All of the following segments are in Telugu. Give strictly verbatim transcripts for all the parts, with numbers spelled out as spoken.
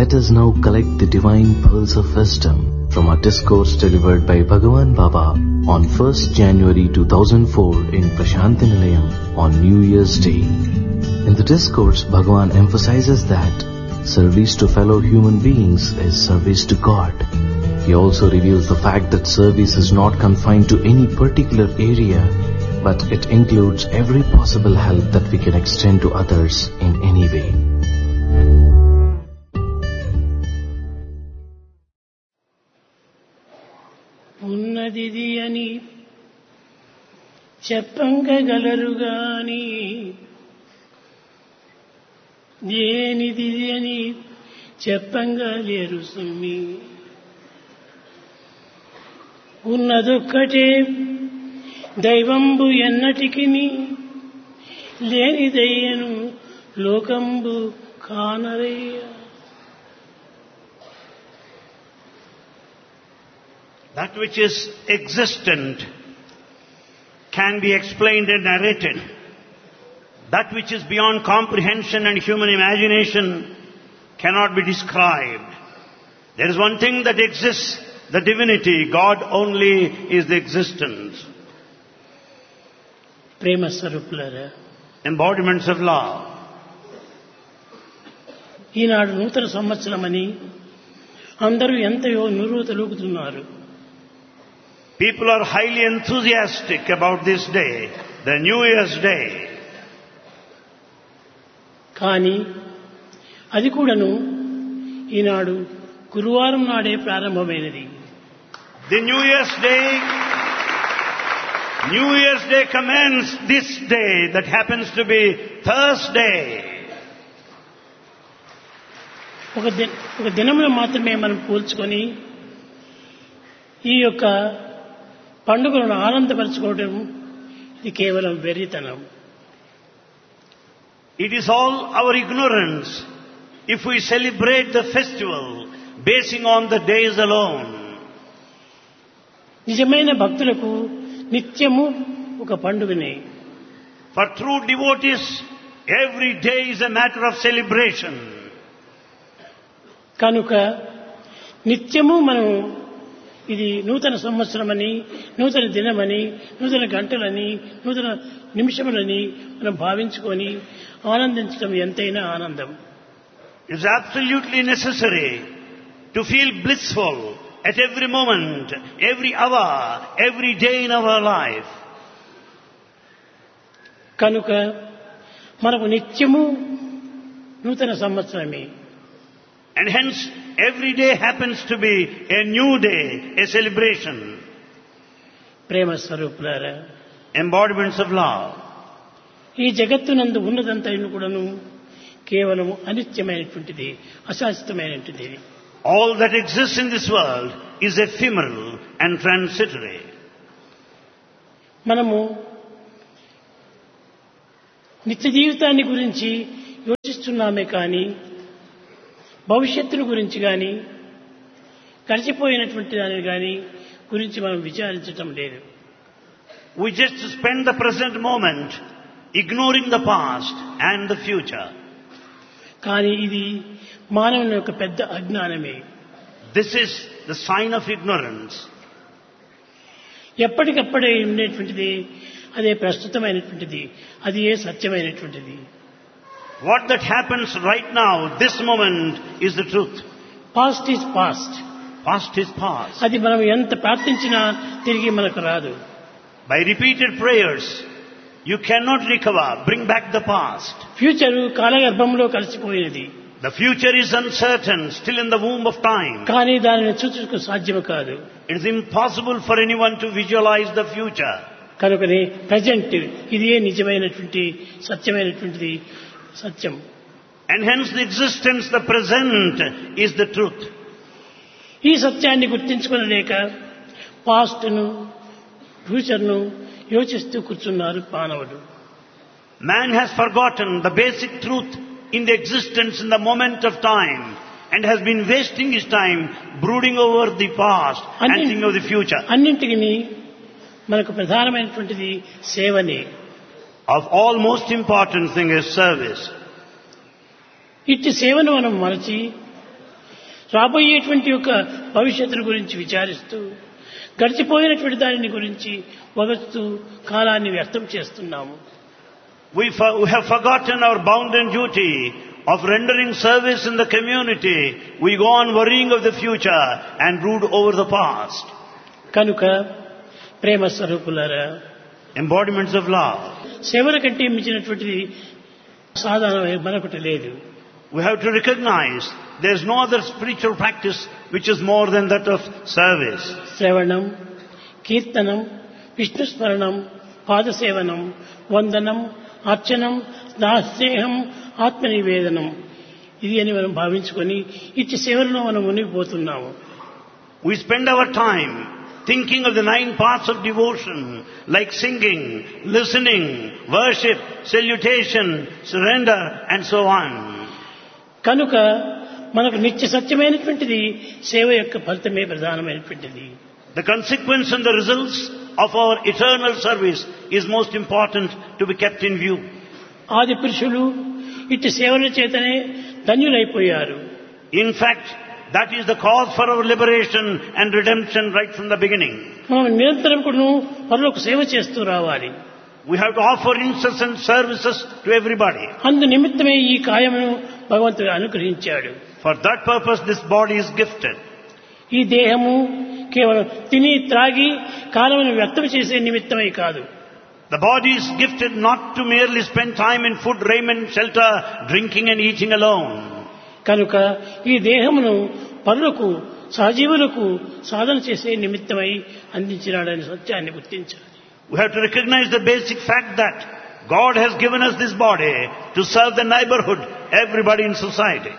Let us now collect the divine pearls of wisdom from our discourse delivered by Bhagavan Baba on first January two thousand four in Prashantinilayam on New Year's Day. In the discourse, Bhagavan emphasizes that service to fellow human beings is service to God. He also reveals the fact that service is not confined to any particular area, but it includes every possible help that we can extend to others in any way. ఉన్నదిది అని చెప్పంగగలరుగాని దేనిది అని చెప్పంగా లేరు సుమ్మి. ఉన్నదొక్కటే దైవంబు ఎన్నటికిని లేనిదయ్యను లోకంబు కానరయ్య. That which is existent can be explained and narrated. That which is beyond comprehension and human imagination cannot be described. There is one thing that exists, the divinity. God only is the existence. ప్రేమ స్వరూపులారా, Embodiments of love. ఈనాడు నూతన సంవత్సరమని అందరూ ఎంతయో నిరూతలూగుతున్నారు. People are highly enthusiastic about this day, the New Year's Day. కానీ అది కూడాను ఈనాడు గురువారం నాడే ప్రారంభమైనది. The New Year's Day, New Year's Day commences this day that happens to be Thursday. ఒక ది- ఒక దినమున మాత్రమే మనం పోల్చుకొని ఈ యొక్క పండుగలను ఆనందపరచుకోవడం ఇది కేవలం వెర్రితనం. It is all our ignorance if we celebrate the festival basing on the days alone. నిజమైన భక్తులకు నిత్యము ఒక పండుగనే. For true devotees, every day is a matter of celebration. కనుక నిత్యము మనం ఇది నూతన సంవత్సరమని, నూతన దినమని, నూతన గంటలని, నూతన నిమిషములని మనం భావించుకొని ఆనందించడం ఎంతైనా ఆనందం. It is absolutely necessary to feel blissful at every moment, every hour, every day in our life. కనుక మనకు నిత్యము నూతన సంవత్సరమే. And hence, every day happens to be a new day, a celebration. ప్రేమ స్వరూపులారా, Embodiments of love. ఈ జగత్తునందు ఉన్నదంతైన కూడాను కేవలం అనిత్యమైనటువంటిది, అశాశ్వతమైనటువంటిది. All that exists in this world is ephemeral and transitory. మనము నిత్య జీవితాన్ని గురించి యోచిస్తున్నామే కానీ భవిష్యత్తును గురించి కానీ గడిచిపోయినటువంటి దానిని కానీ గురించి మనం విచారించటం లేదు. We just spend the present moment ignoring the past and the future. కానీ ఇది మానవుని యొక్క పెద్ద అజ్ఞానమే. This is the sign of ignorance. ఎప్పటికప్పుడే ఉండేటువంటిది అదే ప్రస్తుతమైనటువంటిది, అది ఏ సత్యమైనటువంటిది. What that happens right now, this moment, is the truth. Past is past. Past is past. అది మనం ఎంత ప్రార్థించినా తిరిగి మనకు రాదు. By repeated prayers, you cannot recover, bring back the past. Future కాలగర్భంలో కలిసిపోయినది. The future is uncertain, still in the womb of time. కానీ దానిని చూచుటకు సాధ్యం కాదు. It is impossible for anyone to visualize the future. కనుకనే ప్రజెంట్ ఇదే నిజమైనటువంటి సత్యమైనటువంటిది, సత్యం. And hence the existence, the present, is the truth. ఈ సత్యాన్ని గుర్తించుకోలేక పాస్ట్ను, ఫ్యూచర్ను యోచిస్తూ కూర్చున్నారు మానవుడు. Man has forgotten the basic truth in the existence in the moment of time and has been wasting his time brooding over the past and thinking of the future. అన్నింటికి మనకు ప్రధానమైనటువంటిది సేవనే. Of all most important thing is service. ఇట్టి సేవను మనం మరచి రాబోయేటువంటి యొక్క భవిష్యత్తును గురించి విచారిస్తూ గడిచిపోయినటువంటి దానిని గురించి వగస్తూ కాలాన్ని వ్యర్థం చేస్తున్నాము. We, for, we have forgotten our bounden duty of rendering service in the community. We go on worrying of the future and brood over the past. కనుక ప్రేమ స్వరూపులారా, Embodiments of love. సేవల కంటే మించినటువంటిది సాధన మరొకటి లేదు. We have to recognize there is no other spiritual practice which is more than that of service. శ్రవణం, కీర్తనం, విష్ణు స్మరణం, పాదసేవనం, వందనం, అర్చనం, దాస్నేహం, ఆత్మనివేదనం, ఇది అని మనం భావించుకొని ఇట్టి సేవలను మనం మునిగిపోతున్నాము. We spend our time thinking of the nine paths of devotion, like singing, listening, worship, salutation, surrender, and so on. కనుక మనకు నిత్య సత్యమైనటువంటిది సేవ యొక్క ఫలితమే ప్రధానమైనటువంటిది. The consequence and the results of our eternal service is most important to be kept in view. ఆది పురుషులు ఇట్టి సేవల చేతనే ధన్యులైపోయారు. In fact, that is the cause for our liberation and redemption right from the beginning. మనం నిరంతరం కూడా పరులకు సేవ చేస్తూ రావాలి. We have to offer incessant services to everybody. అందు నిమిత్తమే ఈ కాయమును భగవంతుడు అనుగ్రహించాడు. For that purpose this body is gifted. ఈ దేహము కేవలం తిని త్రాగి కాలమును వ్యర్థం చేసే నిమిత్తమే కాదు. The body is gifted not to merely spend time in food, raiment, shelter, drinking and eating alone. కనుక ఈ దేహమును పరులకు సహజీవులకు సాధన చేసే నిమిత్తమై అందించినాడనే సత్యాన్ని గుర్తించాలి. We have to recognize the basic fact that God has given us this body to serve the neighborhood, everybody in society.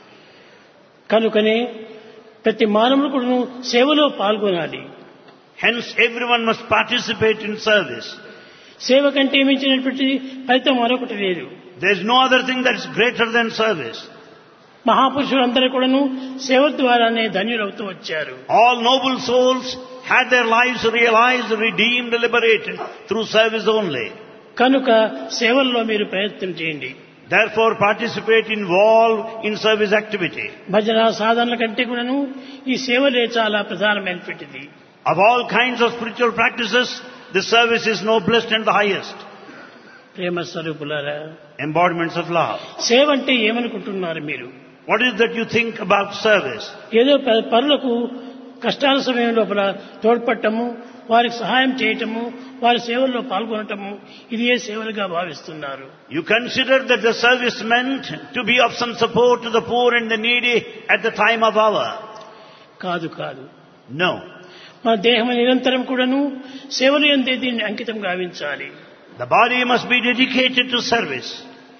కనుకనే ప్రతి మానవుడు కూడా సేవలో పాల్గొనాలి. Hence everyone must participate in service. సేవ కంటే మించినటువంటి ఫలితం మరొకటి లేదు. There is no other thing that is greater than service. మహాపురుషులందరూ కూడాను సేవ ద్వారానే ధన్యులవుతూ వచ్చారు. All noble souls had their lives realized, redeemed, liberated through service only. కనుక సేవల్లో మీరు ప్రయత్నం చేయండి. Therefore participate, involve in service activity. భజన సాధనల కంటే కూడాను ఈ సేవలే చాలా ప్రధానమైనటువంటిది. Of all kinds of spiritual practices, the service is noblest and the highest. ప్రేమ స్వరూపులారా, Embodiments of love. సేవ అంటే ఏమనుకుంటున్నారు మీరు? What is that you think about service? ఏదో ప- పరులకు కష్టాల సమయం లోపల తోడ్పడటము, వారికి సహాయం చేయటము, వారి సేవల్లో పాల్గొనటము, ఇది ఏ సేవలుగా భావిస్తున్నారు? You consider that the service meant to be of some support to the poor and the needy at the time of hour. కాదు కాదు. No. మన దేహం నిరంతరం కూడాను సేవలు ఎందే దీన్ని అంకితం గావించాలి. The body must be dedicated to service.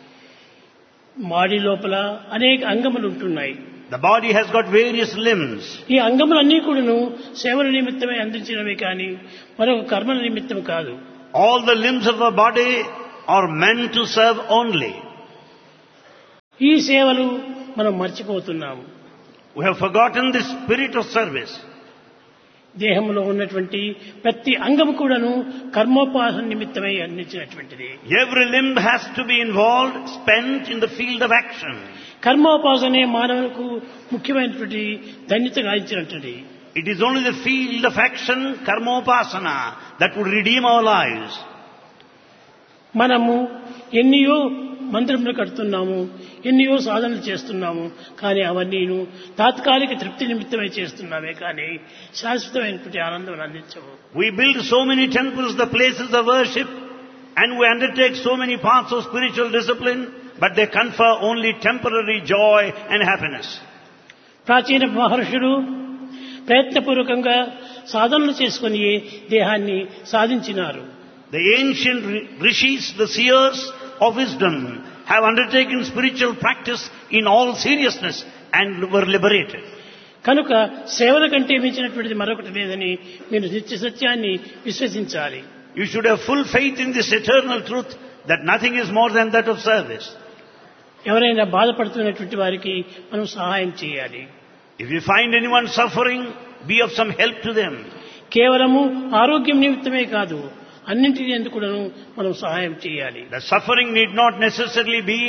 మాడి లోపల అనేక అంగములు ఉంటున్నాయి. The body has got various limbs. ఈ అంగములన్నీ కూడాను సేవల నిమిత్తమే అందించినవి కానీ మరొక కర్మల నిమిత్తం కాదు. All the limbs of the body are meant to serve only. ఈ సేవలు మనం మర్చిపోతున్నాము. We have forgotten the spirit of service. దేహంలో ఉన్నటువంటి ప్రతి అంగము కూడాను కర్మోపాసన నిమిత్తమై అందించినటువంటిది. Every limb has to be involved, spent in the field of action. కర్మోపాసనే మానవులకు ముఖ్యమైనటువంటి ధన్యత గాయించినటువంటిది. It is only the field of action, karmopasana, that would redeem our lives. మనము ఎన్నియో మందిరములు కడుతున్నాము, ఎన్నియో సాధనలు చేస్తున్నాము, కానీ అవన్నీను తాత్కాలిక తృప్తి నిమిత్తమై చేస్తున్నామే కానీ శాశ్వతమైనటువంటి ఆనందం అందించవు. We build so many temples, the places of worship, and we undertake so many paths of spiritual discipline, but they confer only temporary joy and happiness. ప్రాచీన మహర్షులు ప్రయత్నపూర్వకంగా సాధనలు చేసుకుని దేహాన్ని సాధించినారు. The ancient rishis, the seers of wisdom, have undertaken spiritual practice in all seriousness and were liberated. కనుక సేవల కంటే మించినటువంటిది మరొకటి లేదని మీరు నిత్య సత్యాన్ని విశ్వసించాలి. You should have full faith in this eternal truth that nothing is more than that of service. ఎవరైనా బాధపడుతున్నటువంటి వారికి మనం సహాయం చేయాలి. If you find anyone suffering, be of some help to them. కేవలము ఆరోగ్యం నిమిత్తమే కాదు, అన్నింటి ఎందుకు మనం సహాయం చేయాలి. The suffering need not necessarily be in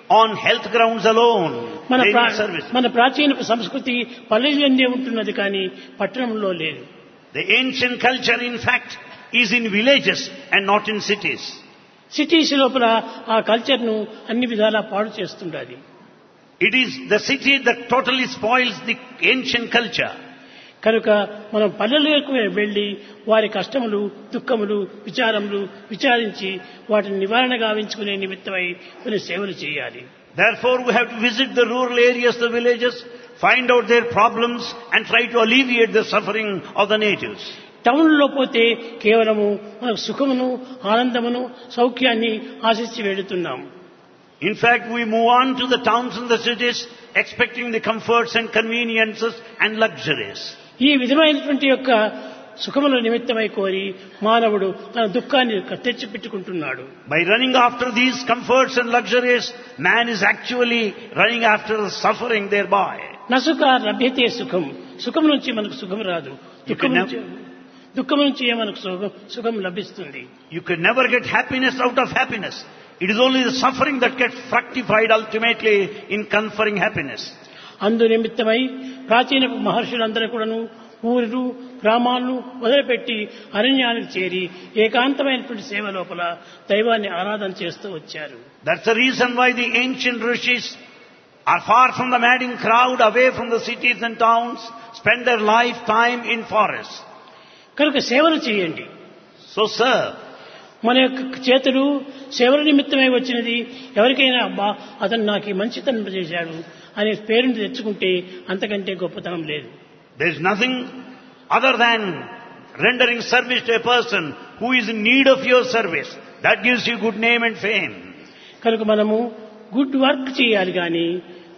on health grounds alone. మన They ప్రా- need service. మన ప్రాచీన సంస్కృతి పల్లెల్లోనే ఉంటున్నది కానీ పట్టణంలో లేదు. The ancient culture, in fact, is in villages and not in cities. Cities లోపల ఆ కల్చర్ ను అన్ని విధాలా పాడు చేస్తుండాలి. It is the city that totally spoils the ancient culture. కనుక మనం పల్లెలకు వెళ్లి వారి కష్టములు, దుఃఖములు, విచారములు విచారించి వాటిని నివారణ గావించుకునే నిమిత్తమై కొన్ని సేవలు చేయాలి. Therefore, we have to visit the rural areas, the villages, find out their problems and try to alleviate the suffering of the natives. టౌన్లో పోతే కేవలము మనకు సుఖమును, ఆనందమును, సౌఖ్యాన్ని ఆశించి వెళుతున్నాం. In fact, we move on to the towns and the cities expecting the comforts and conveniences and luxuries. ఈ విధమైనటువంటి యొక్క సుఖముల నిమిత్తమై కోరి మానవుడు తన దుఃఖాన్ని తెచ్చిపెట్టుకుంటున్నాడు. By running after these comforts and luxuries, man is actually running after the suffering thereby. నసుఖ లభ్యతే సుఖం. సుఖం నుంచి మనకు సుఖం రాదు, దుఃఖం నుంచి దుఃఖం నుంచి మనకు సుఖం సుఖం లభిస్తుంది. You can never get happiness out of happiness. It is only the suffering that gets fructified ultimately in conferring happiness. అందు నిమిత్తమై ప్రాచీన మహర్షులందరూ కూడాను ఊరు గ్రామాలను వదిలిపెట్టి అరణ్యానికి చేరి ఏకాంతమైనటువంటి సేవ లోపల దైవాన్ని ఆరాధన చేస్తూ వచ్చారు. That's the reason why the ancient rishis are far from the madding crowd, away from the cities and towns, spend their lifetime in forests. కనుక సేవలు చేయండి. So serve. మన యొక్క చేతులు సేవల నిమిత్తమై వచ్చినది. ఎవరికైనా అబ్బా అతను నాకు ఈ మంచితనం చేశాడు అనే పేరుని తెచ్చుకుంటే అంతకంటే గొప్పతనం లేదు. There is nothing other than rendering service to a person who is in need of your service. That gives you good name and fame. కనుక మనము గుడ్ వర్క్ చేయాలి కానీ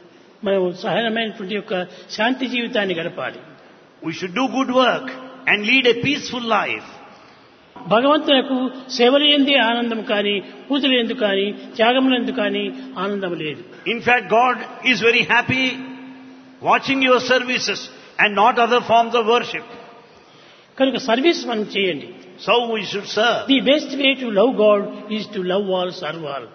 మనం సహజమైనటువంటి యొక్క శాంతి జీవితాన్ని గడపాలి. We should do good work and lead a peaceful life. భగవంతునకు సేవలందే ఆనందం కానీ, పూజలందు కానీ, త్యాగములందు కానీ ఆనందం లేదు. In fact, God is very happy watching your services and not other forms of worship. కనుక సర్వీస్ మనం చేయండి. So we should serve. The best way to love God is to love all, serve all.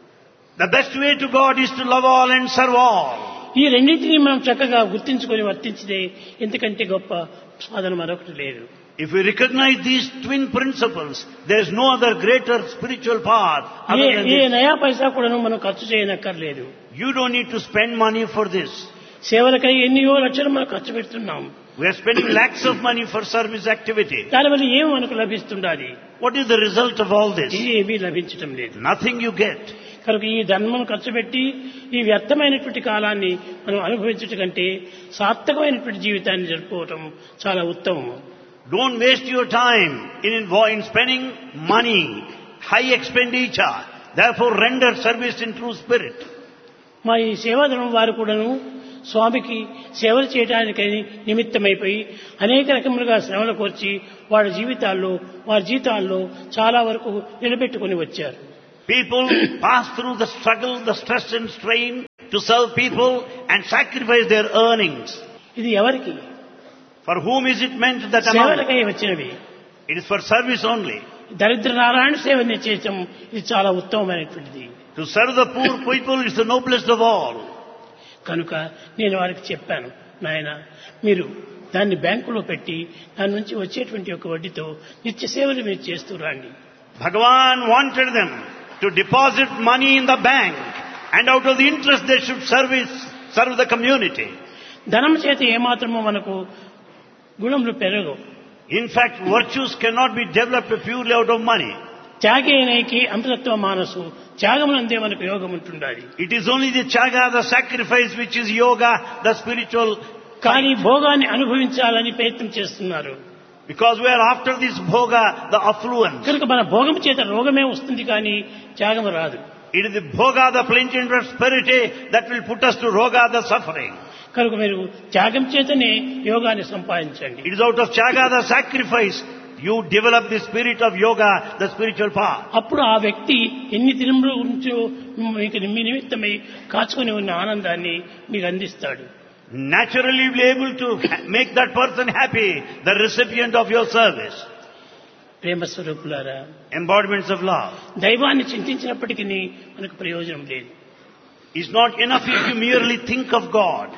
The best way to God is to love all and serve all. ఈ రెండింటినీ మనం చక్కగా గుర్తించుకొని వర్తించితే ఇంతకంటే గొప్ప సాధన మరొకటి లేదు. If we recognize these twin principles, there is no other greater spiritual path other A than A this. నయా పైసా కూడాను మనం ఖర్చు చేయనక్కర్లేదు. You don't need to spend money for this. సేవలకై ఎన్నో లక్షలు మనం ఖర్చు పెడుతున్నాం. We are spending lakhs of money for service activity. దానివల్ల ఏం మనకు లభిస్తుండాలి? What is the result of all this? ఇది ఏమీ లభించటం లేదు. Nothing you get. కనుక ఈ ధర్మం ఖర్చు పెట్టి ఈ వ్యర్థమైనటువంటి కాలాన్ని మనం అనుభవించటం కంటే సార్థకమైనటువంటి జీవితాన్ని జరుపుకోవటం చాలా ఉత్తమం. Don't waste your time in, in spending money, high expenditure. Therefore, render service in true spirit. మా ఈ సేవాధర్మం వారు కూడాను స్వామికి సేవలు చేయడానికని నిమిత్తమైపోయి అనేక రకములుగా శ్రమలు కోర్చి వారి జీవితాల్లో వారి జీవితాల్లో చాలా వరకు నిలబెట్టుకుని వచ్చారు. People pass through the struggle, the stress and strain to serve people and sacrifice their earnings. ఇది ఎవరికి? For whom is it meant that amount? సేవలకై వచ్చినవి. It is for service only. దరిద్ర నారాయణ సేవని చేయటం ఇది చాలా ఉత్తమమైనటువంటిది. To serve the poor people is the noblest of all. కనుక నేను వారికి చెప్పాను, నాయన మీరు దాన్ని బ్యాంకులో పెట్టి దాని నుంచి వచ్చేటువంటి ఒక వడ్డీతో నిత్య సేవలు మీరు చేస్తూ రండి. Bhagavan wanted them to deposit money in the bank and out of the interest they should service, serve the community. ధనం చేత ఏమాత్రమో మనకు గుణములు పెరగవు. In fact, virtues cannot be developed purely out of money. త్యాగేనైకి అమృతత్వ మానసు, త్యాగమునందే మనకు యోగం ఉంటుండాలి. It is only the chaga, the sacrifice, which is yoga, the spiritual. కానీ భోగాన్ని అనుభవించాలని ప్రయత్నం చేస్తున్నారు. Because we are after this bhoga, the affluence. కనుక మన భోగం చేత రోగమే వస్తుంది కానీ త్యాగము రాదు. It is the bhoga, the plenty and prosperity that will put us to roga, the suffering. కనుక మీరు త్యాగం చేతనే యోగాన్ని సంపాదించండి. It is out of chaga, the sacrifice, you develop the spirit of yoga, the spiritual path. అప్పుడు ఆ వ్యక్తి ఎన్ని దినముల నుంచో మీకు మీ నిమిత్తమై కాచుకొని ఉన్న ఆనందాన్ని మీకు అందిస్తాడు. Naturally you will be able to make that person happy, the recipient of your service. ప్రేమ స్వరూపులారా, Embodiments of love. దైవాన్ని చింతించినప్పటికీ మనకు ప్రయోజనం లేదు. It's not enough if you merely think of God.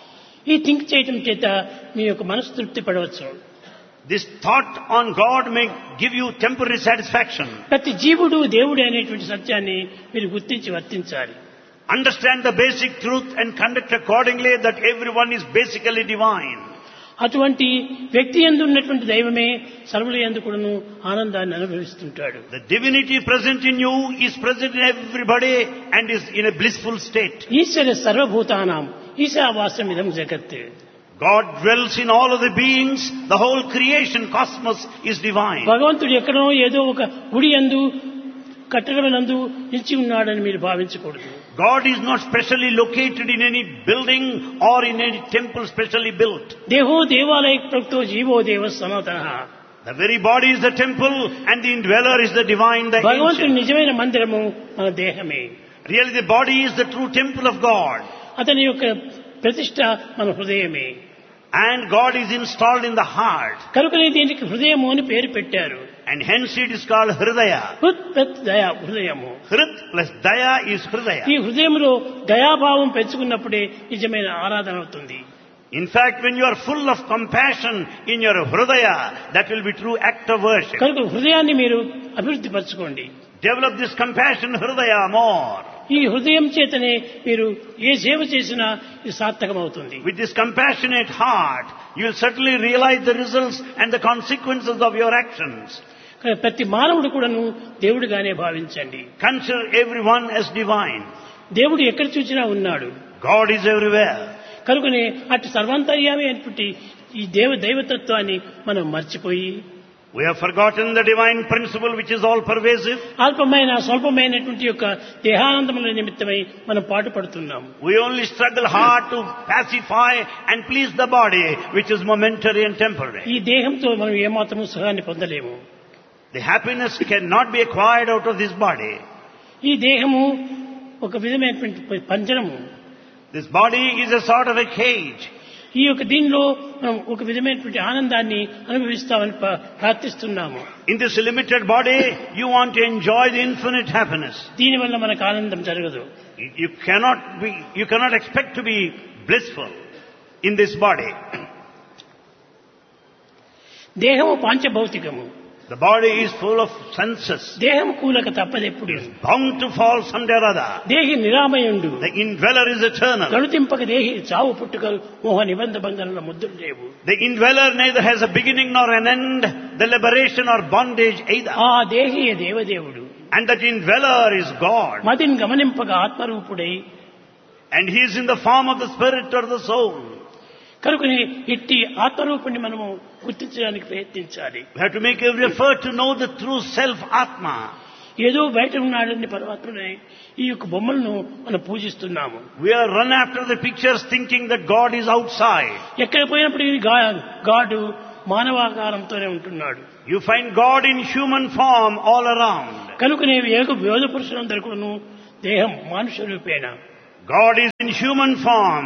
ఈ థింక్ చేయటం చేత మీ యొక్క మనసు తృప్తి పడవచ్చు. This thought on God may give you temporary satisfaction. ప్రతి జీవుడు దేవుడు అనేటువంటి సత్యాన్ని మీరు గుర్తించి వర్తించాలి. Understand the basic truth and conduct accordingly that everyone is basically divine. అటువంటి వ్యక్తి యందు ఉన్నటువంటి దైవమే సర్వుల యందు కూడాను ఆనందాన్ని అనుభవిస్తుంటాడు. The divinity present in you is present in everybody and is in a blissful state. ఈశ్వర సర్వభూతానాం ఈశావాస్యం ఇదం జగత్. God dwells in all of the beings. The whole creation cosmos is divine. భగవంతుడు ఎక్కడో ఏదో ఒక గుడి యందు కట్టడమునందు నిలిచి ఉన్నాడని మీరు భావించకూడదు. God is not specially located in any building or in any temple specially built. దేహో దేవాలయ ప్రక్తో జీవో దేవ సనాతనః. The very body is the temple and the indweller is the divine, the భగవంతుడి ancient. నిజమైన మందిరము మన దేహమే. Really the body is the true temple of God. అతని యొక్క ప్రతిష్ట మన హృదయమే. And God is installed in the heart. కనుకనే దీనికి హృదయము అని పేరు పెట్టారు. And hence it is called Hridaya. హృత్ ప్రత్ దయ హృదయము. Hrit plus Daya is Hridaya. ఈ హృదయంలో దయాభావం పెంచుకున్నప్పుడే నిజమైన ఆరాధన అవుతుంది. In fact, when you are full of compassion in your Hridaya, that will be true act of worship. కనుక హృదయాన్ని మీరు అభివృద్ధి పరచుకోండి. Develop this compassion Hridaya more. ఈ హృదయం చేతనే మీరు ఏ సేవ చేసినా ఇది సార్థకం అవుతుంది. With this compassionate heart, you will certainly realize the results and the consequences of your actions. కనుక ప్రతి మానవుడు కూడాను దేవుడిగానే భావించండి. Consider everyone as divine. దేవుడు ఎక్కడ చూసినా ఉన్నాడు. God is everywhere. కనుకనే అటు సర్వాంతర్యామి అనేటువంటి ఈ దేవ దైవతత్వాన్ని మనం మర్చిపోయి We have forgotten the divine principle which is all pervasive. అల్పమైన స్వల్పమైనటువంటి యొక్క దేహానందముల నిమిత్తమై మనం పాటుపడుతున్నాం. We only struggle hard to pacify and please the body which is momentary and temporary. ఈ దేహంతో మనం ఏమాత్రము సుఖాన్ని పొందలేము. The happiness cannot be acquired out of this body. ఈ దేహము ఒక విధమైనటువంటి పంజరము. This body is a sort of a cage. ఈ యొక్క దీనిలో మనం ఒక విధమైనటువంటి ఆనందాన్ని అనుభవిస్తామని ప్ర- ప్రార్థిస్తున్నాము. In this limited body, you want to enjoy the infinite happiness. దీనివల్ల మనకు ఆనందం జరగదు. You you cannot be, you cannot expect to be blissful in this body. దేహము పాంచభౌతికము. The body is full of senses, దేహం కూలక తప్పదెప్పుడు. bound to fall someday or other. దేహి నిరామయుండు. The indweller is eternal. గణుతింపక దేహి చావు పుట్టుకలు మోహ నిబంధ బంధనల ముద్దులు లేవు. The indweller neither has a beginning nor an end, the liberation or bondage either. ఆ దేహి దేవదేవుడు. And that indweller is God. మదిని గమనింపక ఆత్మరూపుడై And he is in the form of the spirit or the soul. కనుకని ఇట్టి ఆత్మరూపుణ్ణి మనము గుర్తించడానికి ప్రయత్నించాలి. We have to make every effort to know the true self, Atma. ఏదో బయట ఉన్నాడని పరమాత్మనే ఈ యొక్క బొమ్మలను మనం పూజిస్తున్నాము. We are run after the pictures thinking that God is outside. ఎక్కడ పోయినప్పుడు ఈ గా- గాడు మానవాకారంతోనే ఉంటున్నాడు. You find God in human form all around. కనుకనే ఏక యోగ పురుషులందరూ కూడాను దేహం మానుష రూపేణ. God is in human form.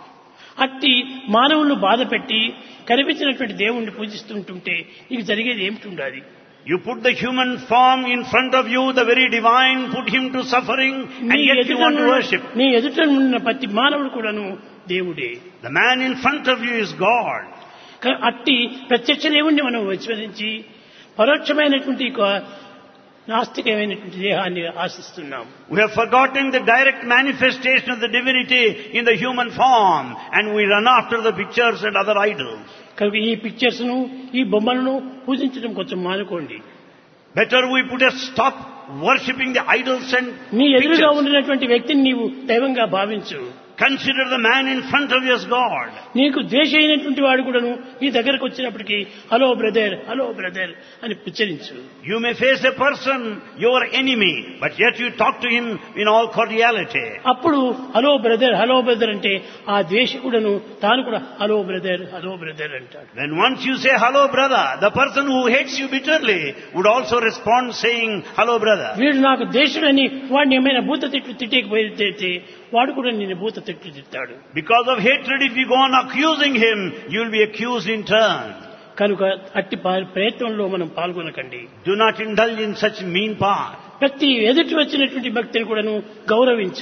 అట్టి మానవులను బాధ పెట్టి కనిపించినటువంటి దేవుణ్ణి పూజిస్తుంటుంటే నీకు జరిగేది ఏమిటి ఉండాలి? You put the human form in front of you, the very divine, put him to suffering, and నీ yet you ఎదుట want to ఉన్న- worship. నీ ఎదుట ఉన్న ప్రతి మానవుడు కూడాను దేవుడే. The man in front of you is God. క- అట్టి ప్రత్యక్ష దేవుణ్ణి మనం విస్మరించి పరోక్షమైనటువంటి ఒక నాస్తికమైనటువంటి దేహాన్ని ఆశిస్తున్నాం. We have forgotten the direct manifestation of the divinity in the human form, and we run after the pictures and other idols. కనుక ఈ పిక్చర్స్ ను ఈ బొమ్మలను పూజించడం కొంచెం మానుకోండి. Better we put a stop worshipping the idols and నీ ఎదురుగా pictures. ఉండినటువంటి వ్యక్తిని నీవు దైవంగా భావించు. Consider the man in front of you as God. నీకు ద్వేష అయినటువంటి వాడు కూడాను నీ దగ్గరకు వచ్చినప్పటికీ హలో బ్రదర్ హలో బ్రదర్ అని ఉచ్చరించు. You may face a person, your enemy, but yet you talk to him in all cordiality. అప్పుడు హలో బ్రదర్ హలో బ్రదర్ అంటే ఆ ద్వేషకుడను తాను కూడా హలో బ్రదర్ హలో బ్రదర్ అంటాడు. When once you say hello brother, the person who hates you bitterly would also respond saying hello brother. వీడు నాకు ద్వేషుడని వాడిని ఏమైనా భూత తిట్లు తిట్టేకపోతే వాడు కూడా నేను భూత తిట్లు తిట్టాడు. Because of hatred, if you go on accusing him, you will be accused in turn. కనుక అట్టి పా- ప్రయత్నంలో మనం పాల్గొనకండి. Do not indulge in such mean path. ప్రతి ఎదుటి వచ్చినటువంటి భక్తిని కూడాను గౌరవించు.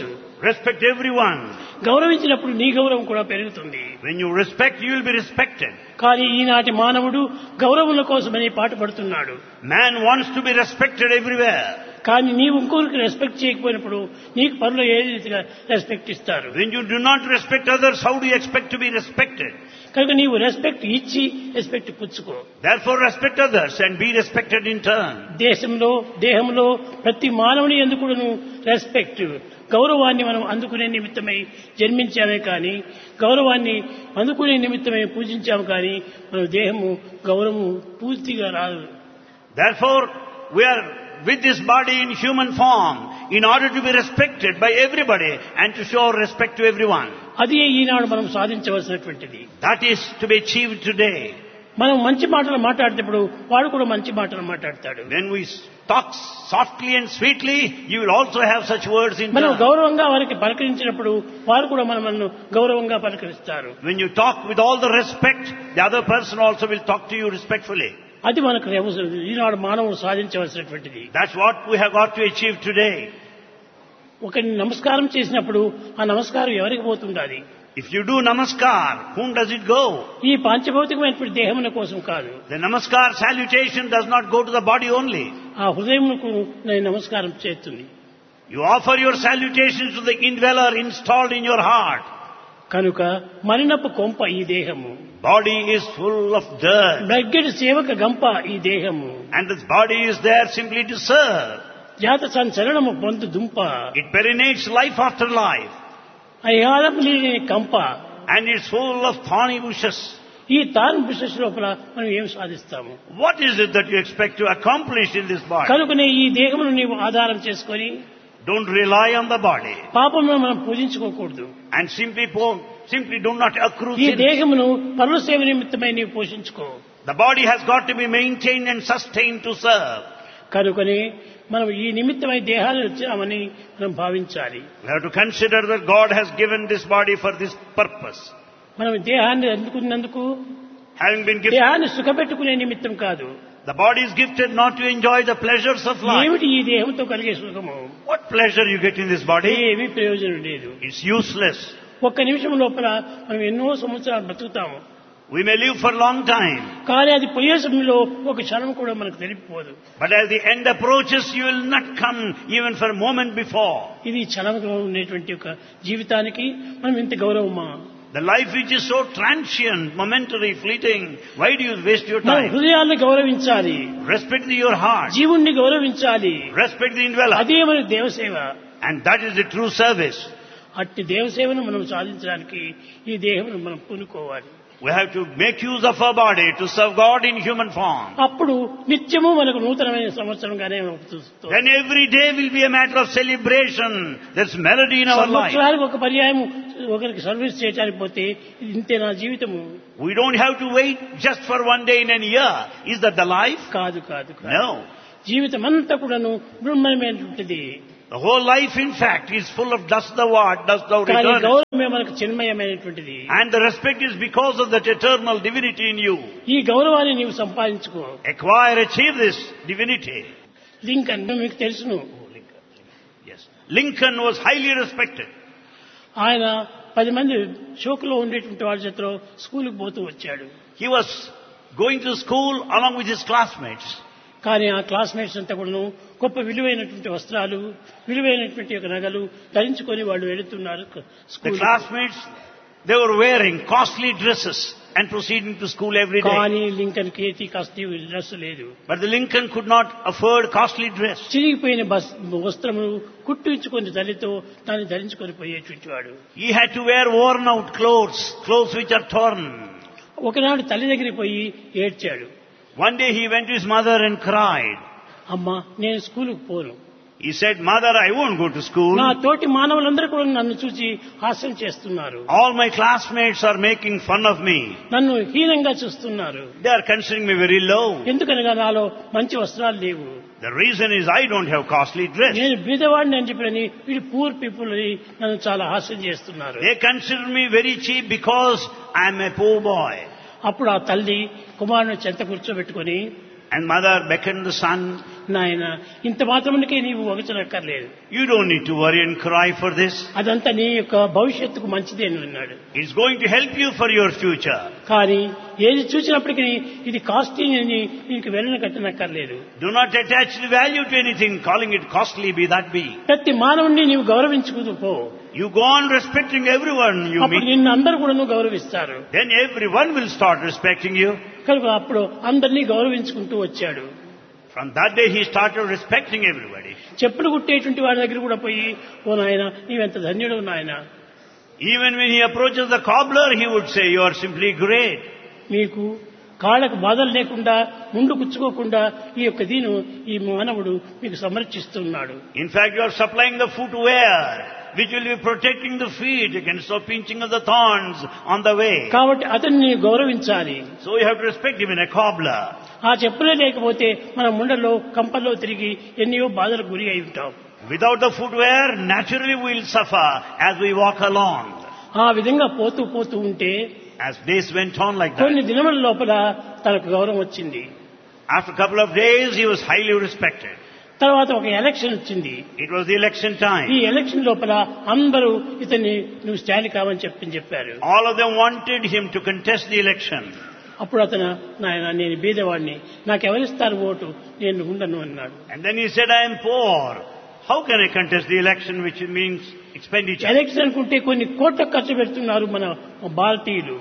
Respect everyone. గౌరవించినప్పుడు నీ గౌరవం కూడా పెరుగుతుంది. When you respect, you will be respected. కానీ ఈనాటి మానవుడు గౌరవముల కోసమని పాటుపడుతున్నాడు. Man wants to be respected everywhere. కానీ నీవు ఇంకొకరికి రెస్పెక్ట్ చేయకపోయినప్పుడు నీకు పనులు ఏ రీతిగా రెస్పెక్ట్ ఇస్తారు? When you do not respect others, how do you expect to be respected? కనుక నీవు రెస్పెక్ట్ ఇచ్చి రెస్పెక్ట్ పుచ్చుకో. Therefore respect others and be respected in turn. దేశంలో దేహంలో ప్రతి మానవుని ఎందుకును రెస్పెక్ట్ గౌరవాన్ని మనం అందుకునే నిమిత్తమై జన్మించామే కానీ గౌరవాన్ని అందుకునే నిమిత్తమై పూజించాము కానీ మన దేహము గౌరవము పూర్తిగా రాదు. Therefore we are with this body in human form in order to be respected by everybody and to show respect to everyone. అది ఈనాడు మనం సాధించవలసినటువంటిది. That is to be achieved today. మనం మంచి మాటలు మాట్లాడేటప్పుడు వాడు కూడా మంచి మాటలు మాట్లాడతాడు. When we talk softly and sweetly, you will also have such words in మనం turn. గౌరవంగా వారికి పలకరించినప్పుడు వారు కూడా మనల్ని గౌరవంగా పలకరిస్తారు. When you talk with all the respect, the other person also will talk to you respectfully. అది మనకు ఈనాడు మానవుడు సాధించవలసినటువంటిది. That's what we have got to achieve today. ఒకరిని నమస్కారం చేసినప్పుడు ఆ నమస్కారం ఎవరికి పోతుండాలి? If you do namaskar, whom does it go? ఈ పాంచభౌతికమైనటువంటి దేహముల కోసం కాదు. The namaskar salutation does not go to the body only. ఆ హృదయమునకు నేను నమస్కారం చేస్తుంది. You offer your salutations to the indweller installed in your heart. కనుక మరినపు కొంప ఈ దేహము. Body is full of dirt. బగ్గెడు సేవక గంప ఈ దేహము. And this body is there simply to serve. జాత సంచలనము పొందు దుంప. It perinates life after life. అయాలపు లేని కంప. And it's full of thorny bushes. ఈ తాను బిషస్ లోపల మనం ఏం సాధిస్తాము? What is it that you expect to accomplish in this body? కనుకనే ఈ దేహమును నీవు ఆధారం చేసుకొని Don't rely on the body. పాపమును మనం పూజించుకోకూడదు. And simply po- simply do not accrue ఈ sin. దేహమును పరుల సేవ నిమిత్తమై నీవు పోషించుకో. The body has got to be maintained and sustained to serve. కనుకనే మనం ఈ నిమిత్తమై దేహాన్ని వచ్చామని మనం భావించాలి. We have to consider that God has given this body for this purpose. మనం దేహాన్ని అందుకున్నందుకు Having been gifted, దేహాన్ని సుఖపెట్టుకునే నిమిత్తం కాదు. the body is gifted not to enjoy the pleasures of life. ఏమిటి ఈ దేహంతో కలిగే సుఖము? What pleasure you get in this body? ఏమీ ప్రయోజనం లేదు. It's useless. ఒక్క నిమిషం లోపల మనం ఎన్నో సంవత్సరాలు బతుకుతాము. We may live for a long time, కానీ అది పోయే సమయంలో ఒక క్షణం కూడా మనకు తెలియకపోదు. but as the end approaches, you will not come even for a moment before. ఇది క్షణంలో ఉండేటువంటి ఒక జీవితానికి మనం ఇంత గౌరవమా? The life which is so transient, momentary, fleeting, why do you waste your మన time? హృదయాన్ని గౌరవించాలి. Respect your heart. జీవుణ్ణి గౌరవించాలి. Respect the indweller. అదే మన దేవసేవ. And that is the true service. అట్టి దేవసేవను మనం సాధించడానికి ఈ దేహమును మనం పూనుకోవాలి. We have to make use of our body to serve God in human form. అప్పుడు నిత్యము మనకు నూతనమైన సంవత్సరంగానే అవుతుంది. Then every day will be a matter of celebration. There's melody in our life. సంవత్సరానికి ఒక పర్యాయం ఒకరికి సర్వీస్ చేయడానికి పోతే ఇంతే నా జీవితము. We don't have to wait just for one day in a year. Is that the life? కాదు కాదు కాదు. No. జీవితం అంతా కూడాను బ్రహ్మమైనటువంటిది. The whole life, in fact, is full of dust thou art, dust thou కానీ returnest. గౌరవమే మనకు చిన్మయమైనటువంటిది. And the respect is because of that eternal divinity in you. ఈ గౌరవాన్ని నీవు సంపాదించుకో. Acquire, achieve this divinity. Lincoln మీకు తెలుసును. Yes. Lincoln was highly respected. ఆయన పది మంది షోకులో ఉండేటువంటి వాళ్ళ చేతిలో స్కూల్కి పోతూ వచ్చాడు. He was going to school along with his classmates. కానీ ఆ క్లాస్మేట్స్ అంతా కూడాను గొప్ప విలువైనటువంటి వస్త్రాలు, విలువైనటువంటి ఒక నగలు ధరించుకొని వాళ్ళు వెళుతున్నారు The school. classmates, they were wearing costly dresses and proceeding to school every day. కానీ లింకన్ కేతి కాస్త డ్రెస్ లేదు. But the Lincoln could not afford costly dress. చిరిగిపోయిన బస్ వస్త్రములు కుట్టించుకొని తల్లితో దాన్ని ధరించుకొని పోయేటువంటి వాడు. He had to wear worn out clothes, clothes which are torn. ఒకనాడు తల్లి దగ్గరికి పోయి ఏడ్చాడు. One day he went to his mother and cried. అమ్మా నేను స్కూలుకు పోను. He said, Mother, I won't go to school. నా తోటి మానవులందరూ కూడా నన్ను చూసి హాస్యం చేస్తున్నారు. All my classmates are making fun of me. నన్ను హీనంగా చూస్తున్నారు. They are considering me very low. ఎందుకనగా నాలో మంచి వస్త్రాలు లేవు. The reason is I don't have costly dress. నేను బీదవాడిని అని చెప్పని వీళ్ళు పూర్ పీపుల్ అని నన్ను చాలా హాస్యం చేస్తున్నారు. They consider me very cheap because I am a poor boy. అప్పుడు ఆ తల్లి కుమారుని చెంత కూర్చోబెట్టుకొని And mother beckoned the son. నాయన ఇంత మాత్రమునికే నీవు వగచనక్కర్లేదు. You don't need to worry and cry for this. అదంతా నీ యొక్క భవిష్యత్తుకు మంచిదే అని అన్నాడు. It's going to help you for your future. కానీ ఏది చూసినప్పటికీ ఇది కాస్ట్లీ అని నీకు వెన్న కట్టనక్కర్లేదు. Do not attach the value to anything, calling it costly, be that be. ప్రతి మానవుడిని నీవు గౌరవించుకుంటూ పో. You go on respecting everyone you అప్పుడు meet. నిన్ను అందరూ కూడా గౌరవిస్తారు. Then everyone will start respecting you. కనుక అప్పుడు అందరినీ గౌరవించుకుంటూ వచ్చాడు. From that day he started respecting everybody. చెప్పులు కుట్టేటువంటి వాడి దగ్గర కూడా పోయి, ఓ నాయన నీవెంత ధన్యుడు నాయన. Even when he approaches the cobbler, he would say, you are simply great. మీకు కాళ్ళకు బాధలు లేకుండా ముందు కుచ్చుకోకుండా ఈ యొక్క దీను ఈ మానవుడు మీకు సమర్చిస్తున్నాడు. In fact, you are supplying the footwear which will be protecting the feet against the pinching of the thorns on the way. కాబట్టి అతన్ని గౌరవించాలి. So you have to respect him in a cobbler. ఆ చెప్పులే లేకపోతే మన ముండలో కంపల్లో తిరిగి ఎన్నో బాధలకు గురి అయి ఉంటాం. Without the footwear, naturally we will suffer as we walk along. ఆ విధంగా పోతూ పోతూ ఉంటే As days went on like కొన్ని that, దినముల లోపల తనకు గౌరవం వచ్చింది. after a couple of days he was highly respected. తర్వాత ఒక ఎలక్షన్ వచ్చింది. It was the election ఈ time. ఎలక్షన్ లోపల అందరూ ఇతన్ని నువ్వు స్టాండ్ కావని చెప్పి చెప్పారు. All of them wanted him to contest the election. అప్పుడు అతను నాయన నేను బీదవాడిని, నాకు ఎవరిస్తారు ఓటు, నేను ఉండను అన్నాడు. And then he said, I am poor. How can I contest the election, which means expenditure? Election అనుకుంటే కొన్ని కోట్ల ఖర్చు పెడుతున్నారు మన భారతీయులు.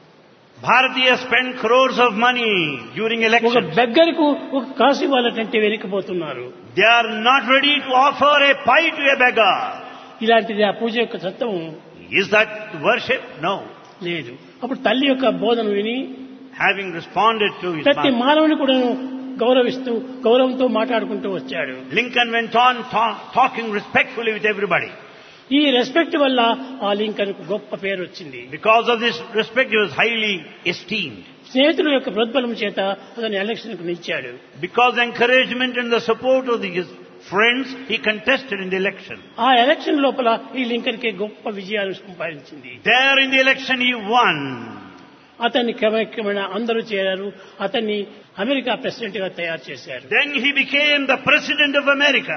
Bharatiya spent crores of money during ఒక elections. బెగ్గరకు ఒక కాసు ఇవ్వాలంటే వెనకపోతున్నారు. They are not ready to offer a pie to a beggar. ఇలాంటిది ఆ పూజ యొక్క తత్వం Is that worship? No. లేదు. అప్పుడు తల్లి యొక్క బోధన విని Having responded to his ప్రతి mother, మానవుని కూడా గౌరవిస్తూ గౌరవంతో మాట్లాడుకుంటూ వచ్చాడు. Lincoln went on ta- talking respectfully with everybody. ఈ రెస్పెక్ట్ వల్ల ఆ లింకన్ కు గొప్ప పేరు వచ్చింది. Because of this respect, he was highly esteemed. స్నేహితుల యొక్క ప్రోద్బలం చేత అతను ఎలక్షన్ కు నిలిచాడు. Because the encouragement and the support of his friends, he contested in the election. ఆ ఎలక్షన్ లోపల ఈ లింకన్ కి గొప్ప విజయాలు సంపాదించింది. There in the election he won. అతన్ని క్రమక్రమేణా అందరూ చేరారు. అతన్ని అమెరికా ప్రెసిడెంట్ గా తయారు చేశారు. Then he became the president of America.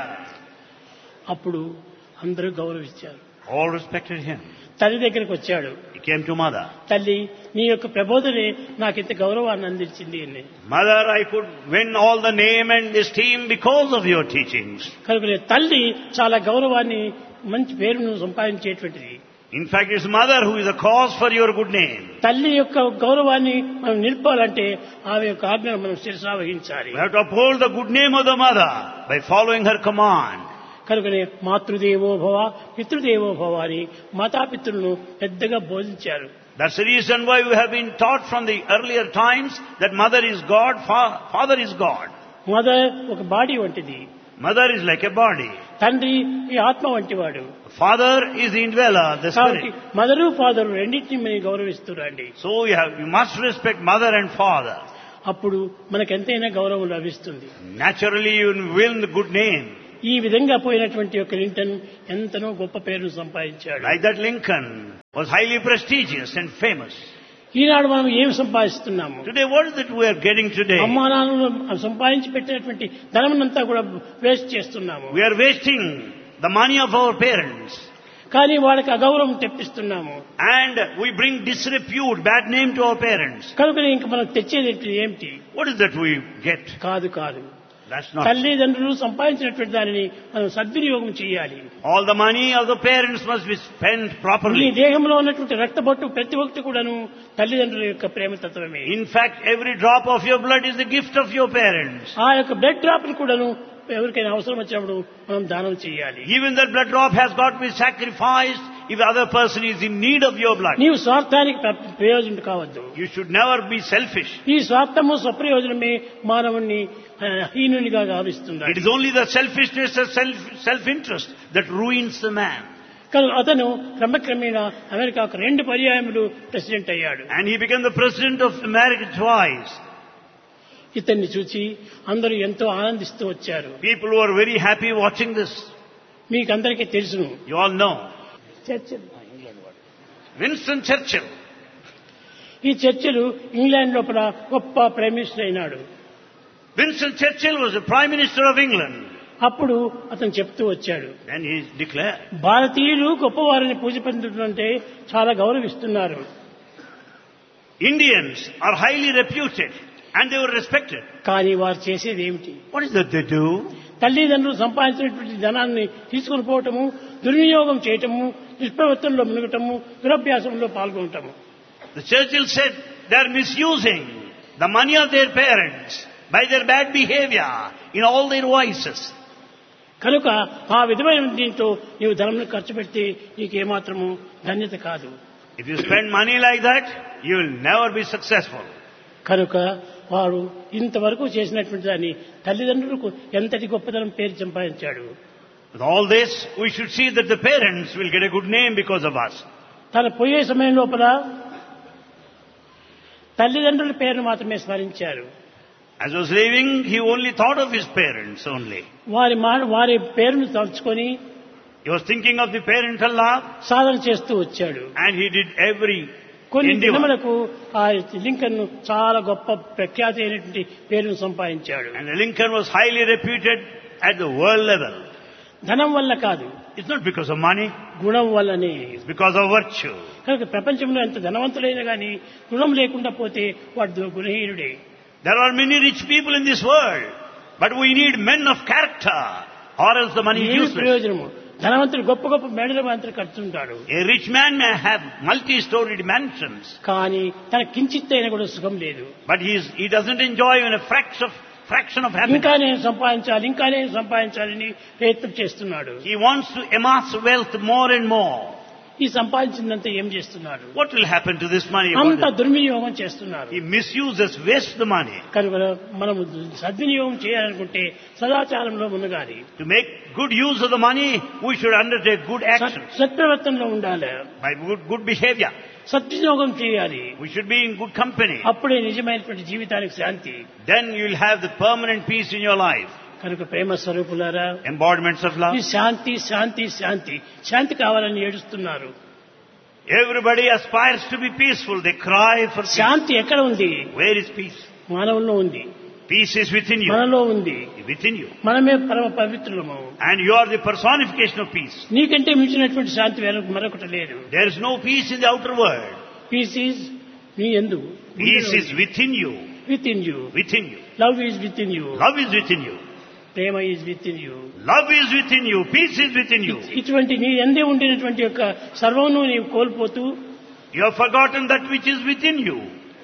అప్పుడు అందరూ గౌరవించారు. All respected him. తల్లి దగ్గరికి వచ్చాడు. He came to mother. తల్లి నీ యొక్క ప్రబోధనే నాకు ఇంత గౌరవాన్ని అందించింది అని. Mother, I could win all the name and esteem because of your teachings. కనుక తల్లి చాలా గౌరవాన్ని మంచి పేరును సంపాదించేటువంటిది. In fact, it's mother who is the cause for your good name. తల్లి యొక్క గౌరవాన్ని మనం నిలపాలంటే ఆమె యొక్క ఆజ్ఞను మనం శిరసా వహించాలి. We have to uphold the good name of the mother by following her command. కనుకనే మాతృదేవో భవ పితృదేవో భవ అని మాతాపితృలను పెద్దగా బోధించారు. That's the reason why we have been taught from the earlier times that mother is God, fa- father is God. Mother ఒక బాడీ వంటిది. Mother is like a body. తండ్రి ఈ ఆత్మ వంటివాడు. Father is the indweller, the కాబట్టి spirit. మదరు ఫాదరు రెండింటిని మీరు గౌరవిస్తురండి. So you have, you must respect mother and father. అప్పుడు మనకు ఎంతైనా గౌరవం లభిస్తుంది. Naturally you will win the good name. ఈ విధంగా పోయినటువంటి యొక్క లింకన్ ఎంతనో గొప్ప పేరును సంపాదించాడు. Like that Lincoln was highly prestigious and famous. ఈనాడు మనం ఏమి సంపాదిస్తున్నాము? Today what is it we are getting today? అమ్మా నాన్నలు సంపాదించి పెట్టినటువంటి ధనమునంతా కూడా వేస్ట్ చేస్తున్నాము. We are wasting the money of our parents. కానీ వాళ్ళకి అగౌరవం తెప్పిస్తున్నాము. And we bring disrepute, bad name to our parents. కనుక ఇంక మనం తెచ్చేది ఏమిటి? What is that we get? కాదు కాదు That's not. తల్లిదండ్రులు సంపాదించినటువంటి దానిని మనం సద్వినియోగం చేయాలి. All the money of the parents must be spent ఈ properly. దేహంలో ఉన్నటువంటి రక్తబొట్టు ప్రతి ఒక్కటి కూడాను తల్లిదండ్రుల యొక్క ప్రేమతత్వమే. In fact, every drop of your blood is the gift of your parents. ఆ యొక్క బ్లడ్ డ్రాప్ ని కూడాను ఎవరికైనా అవసరం వచ్చినప్పుడు మనం దానం చేయాలి. Even that blood drop has got to be sacrificed if the other person is in need of your blood. నీవు స్వార్థానికి ప్ర- ప్రయోజనం కావద్దు. You should never be selfish. ఈ స్వార్థము స్వప్రయోజనమే మానవుణ్ణి ఆ, హీనునిగా గావిస్తుంది. It is only the selfishness and self, self-interest that ruins the man. కనుక అతను క్రమక్రమేణా అమెరికాకు రెండు పర్యాయములు ప్రెసిడెంట్ అయ్యాడు. And he became the president of America twice. ఇతన్ని చూచి అందరూ ఎంతో ఆనందిస్తూ వచ్చారు. People were very happy watching this. మీకందరికీ తెలుసును. You all know. చర్చలు Winston Churchill. ఈ చర్చలు ఇంగ్లాండ్ లోపల గొప్ప ప్రైమ్ మినిస్టర్ అయినాడు. Winston Churchill was the Prime Minister of England. అప్పుడు అతను చెప్తూ వచ్చాడు, Then he declared, భారతీయులు గొప్పవారిని పూజ పొందుతుంటే చాలా గౌరవిస్తున్నారు. Indians are highly reputed and they were respected. కానీ వారు చేసేది ఏమిటి? What is that they do? తల్లిదండ్రులు సంపాదించినటువంటి ధనాన్ని తీసుకుని పోవటము, దుర్వినియోగం చేయటము, దుష్ప్రవర్తనలో మునగటము, దురభ్యాసంలో పాల్గొనటము. The Churchill said they are misusing the money of their parents by their bad behavior in all their vices. కనుక ఆ విధమైన దీంతో నీవు ధనం ఖర్చు పెడితే నీకు ఏమాత్రము ధన్యత కాదు. If you spend money like that, you will never be successful. కనుక వారు ఇంతవరకు చేసినటువంటి దాన్ని తల్లిదండ్రులకు ఎంతటి గొప్పతనం పేరు సంపాదించాడు. With all this, we should see that the parents will get a good name because of us. తన పోయే సమయం లోపల తల్లిదండ్రుల పేరును మాత్రమే స్మరించారు. As he was leaving, he only thought of his parents only. వారి మా- వారి పేరును తలుచుకొని He was thinking of the parental love సాధన చేస్తూ వచ్చాడు. and he did every కొన్ని endeavor. దినములకు ఆ లింకన్ చాలా గొప్ప ప్రఖ్యాతి అయినటువంటి పేరును సంపాదించాడు. And Lincoln was highly reputed at the world level. ధనం వల్ల కాదు, It's not because of money, గుణం వల్లనే. it's because of virtue. కనుక ప్రపంచంలో ఎంత ధనవంతులైనా కానీ గుణం లేకుండా పోతే వాడు గుణహీనుడే. There are many rich people in this world, but we need men of character, or else the money is ఏమి useless. ప్రయోజనము? ధనవంతుడు గొప్ప గొప్ప మేడల మంత్రి కడుతుంటాడు, A rich man may have multi-storied mansions, కానీ తన కించిత్ అయినా కూడా సుఖం లేదు. but he, is, he doesn't enjoy even a fraction of, fraction of ఇంకా happiness. నేను సంపాదించాలి, ఇంకా నేను సంపాదించాలని ప్రయత్నం చేస్తున్నాడు. He wants to amass wealth more and more. ఈ సంపాదించిందంతా ఏం చేస్తున్నాడు? What will happen to this money? అంత దుర్వినియోగం చేస్తున్నారు. He misuses, wastes the money. కనుక మనము సద్వినియోగం చేయాలనుకుంటే సదాచారంలో మునగాలి, To make good use of the money, we should undertake good actions సత్ప్రవర్తనలో ఉండాలి, by good, good behavior. సద్వినియోగం చేయాలి. We should be in good company. అప్పుడే నిజమైనటువంటి జీవితానికి శాంతి. Then you will have the permanent peace in your life. కనుక ప్రేమ స్వరూపులారా, Embodiments of love. ఈ శాంతి శాంతి శాంతి శాంతి కావాలని ఏడుస్తున్నారు. Everybody aspires to be peaceful. They cry for peace. శాంతి ఎక్కడ ఉంది? Where is peace? మానవుల్లో ఉంది, Peace is within you. మనలో ఉంది. Within you. మనమే పరమ పవిత్రులము. And you are the personification of peace. నీకంటే మించినటువంటి శాంతి వేరొక మరొకటి లేదు. There is no peace in the outer world. Piece is నీ యందు, Peace is within you. With in you. Within you. Love is with in you. Love is within you. Prema is with in you. Love is within you. Peace is within you. ఇటువంటి నీ ఎందే ఉండినటువంటి యొక్క సర్వమును నీవు కోల్పోతూ You have forgotten that which is within you.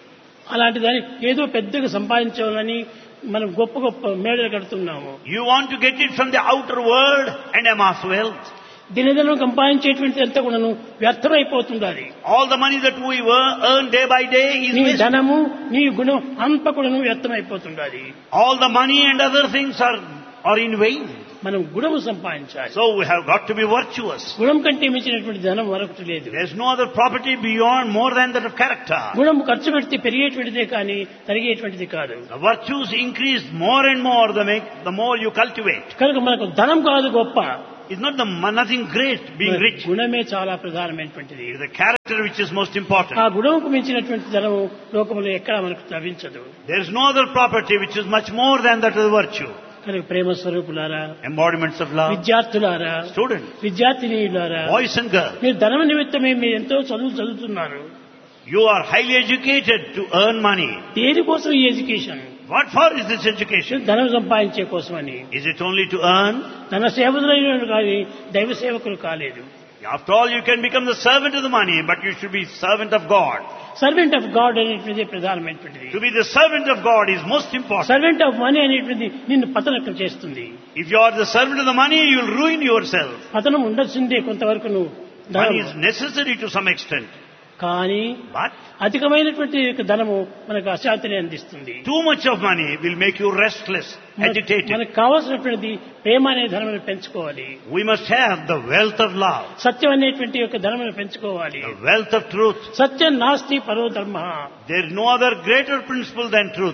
అలాంటి దాన్ని ఏదో పెద్దగా సంపాదించాలని మనం గొప్ప గొప్ప మేడలు కడుతున్నాము. You want to get it from the outer world and amass wealth. దినదినం సంపాదించేటువంటి అంతా కూడాను వ్యర్థమైపోతుండాలి. All the money that we were- earn day by day is నీ wasted. ధనము నీ గుణం అంత కూడాను వ్యర్థమైపోతుండాలి. All the money and other things are, are in vain. మనం గుణము సంపాదించాలి. So we have got to be virtuous. గుణం కంటే మించినటువంటి ధనం మరొకటి లేదు. There is no other property beyond more than that of character. గుణం ఖర్చు పెడితే పెరిగేటువంటిదే కానీ తరిగేటువంటిది కాదు. The virtues increase more and more the, make, the more you cultivate. కనుక మనకు ధనం కాదు గొప్ప, It's not the nothing great being rich. గుణమే చాలా ప్రధానమైనటువంటిది. It is the character which is most ఆ important. గుణముకు మించినటువంటి ధనము లోకంలో ఎక్కడ మనకు లభించదు. There is no other property which is much more than that of the virtue. కనుక ప్రేమ స్వరూపులారా, Embodiments of love. విద్యార్థులారా, Students, విద్యార్థినీయులారా, boys and girls, మీరు ధనం నిమిత్తమే మీరు ఎంతో చదువు చదువుతున్నారు. you are highly educated to earn money. దేనికోసం ఈ education? What for is this education? ధనం సంపాదించే కోసమని. Is it only to earn? ధన సేవకులైన కానీ దైవ సేవకులు కాలేదు. After all, you can become the servant of the money, but you should be servant of God. Servant of God అనేటువంటిది ప్రధానమైనటువంటిది. To be the servant of God is most important. Servant of money అనేటువంటిది నిన్ను పతనం చేస్తుంది. If you are the servant of the money, you will ruin yourself. పతనం ఉండొచ్చిందే కొంతవరకు నువ్వు. Money is necessary to some extent. కానీ But అధికమైనటువంటి యొక్క ధనము మనకు అశాంతిని అందిస్తుంది. too much of money will make you restless, agitated. మనకు కావాల్సినటువంటిది ప్రేమ అనే ధనమును పెంచుకోవాలి. We must have the wealth of love, సత్యం అనేటువంటి యొక్క ధనమును పెంచుకోవాలి. the wealth of truth. సత్యం నాస్తి పరో ధర్మ. There is no other greater principle than truth.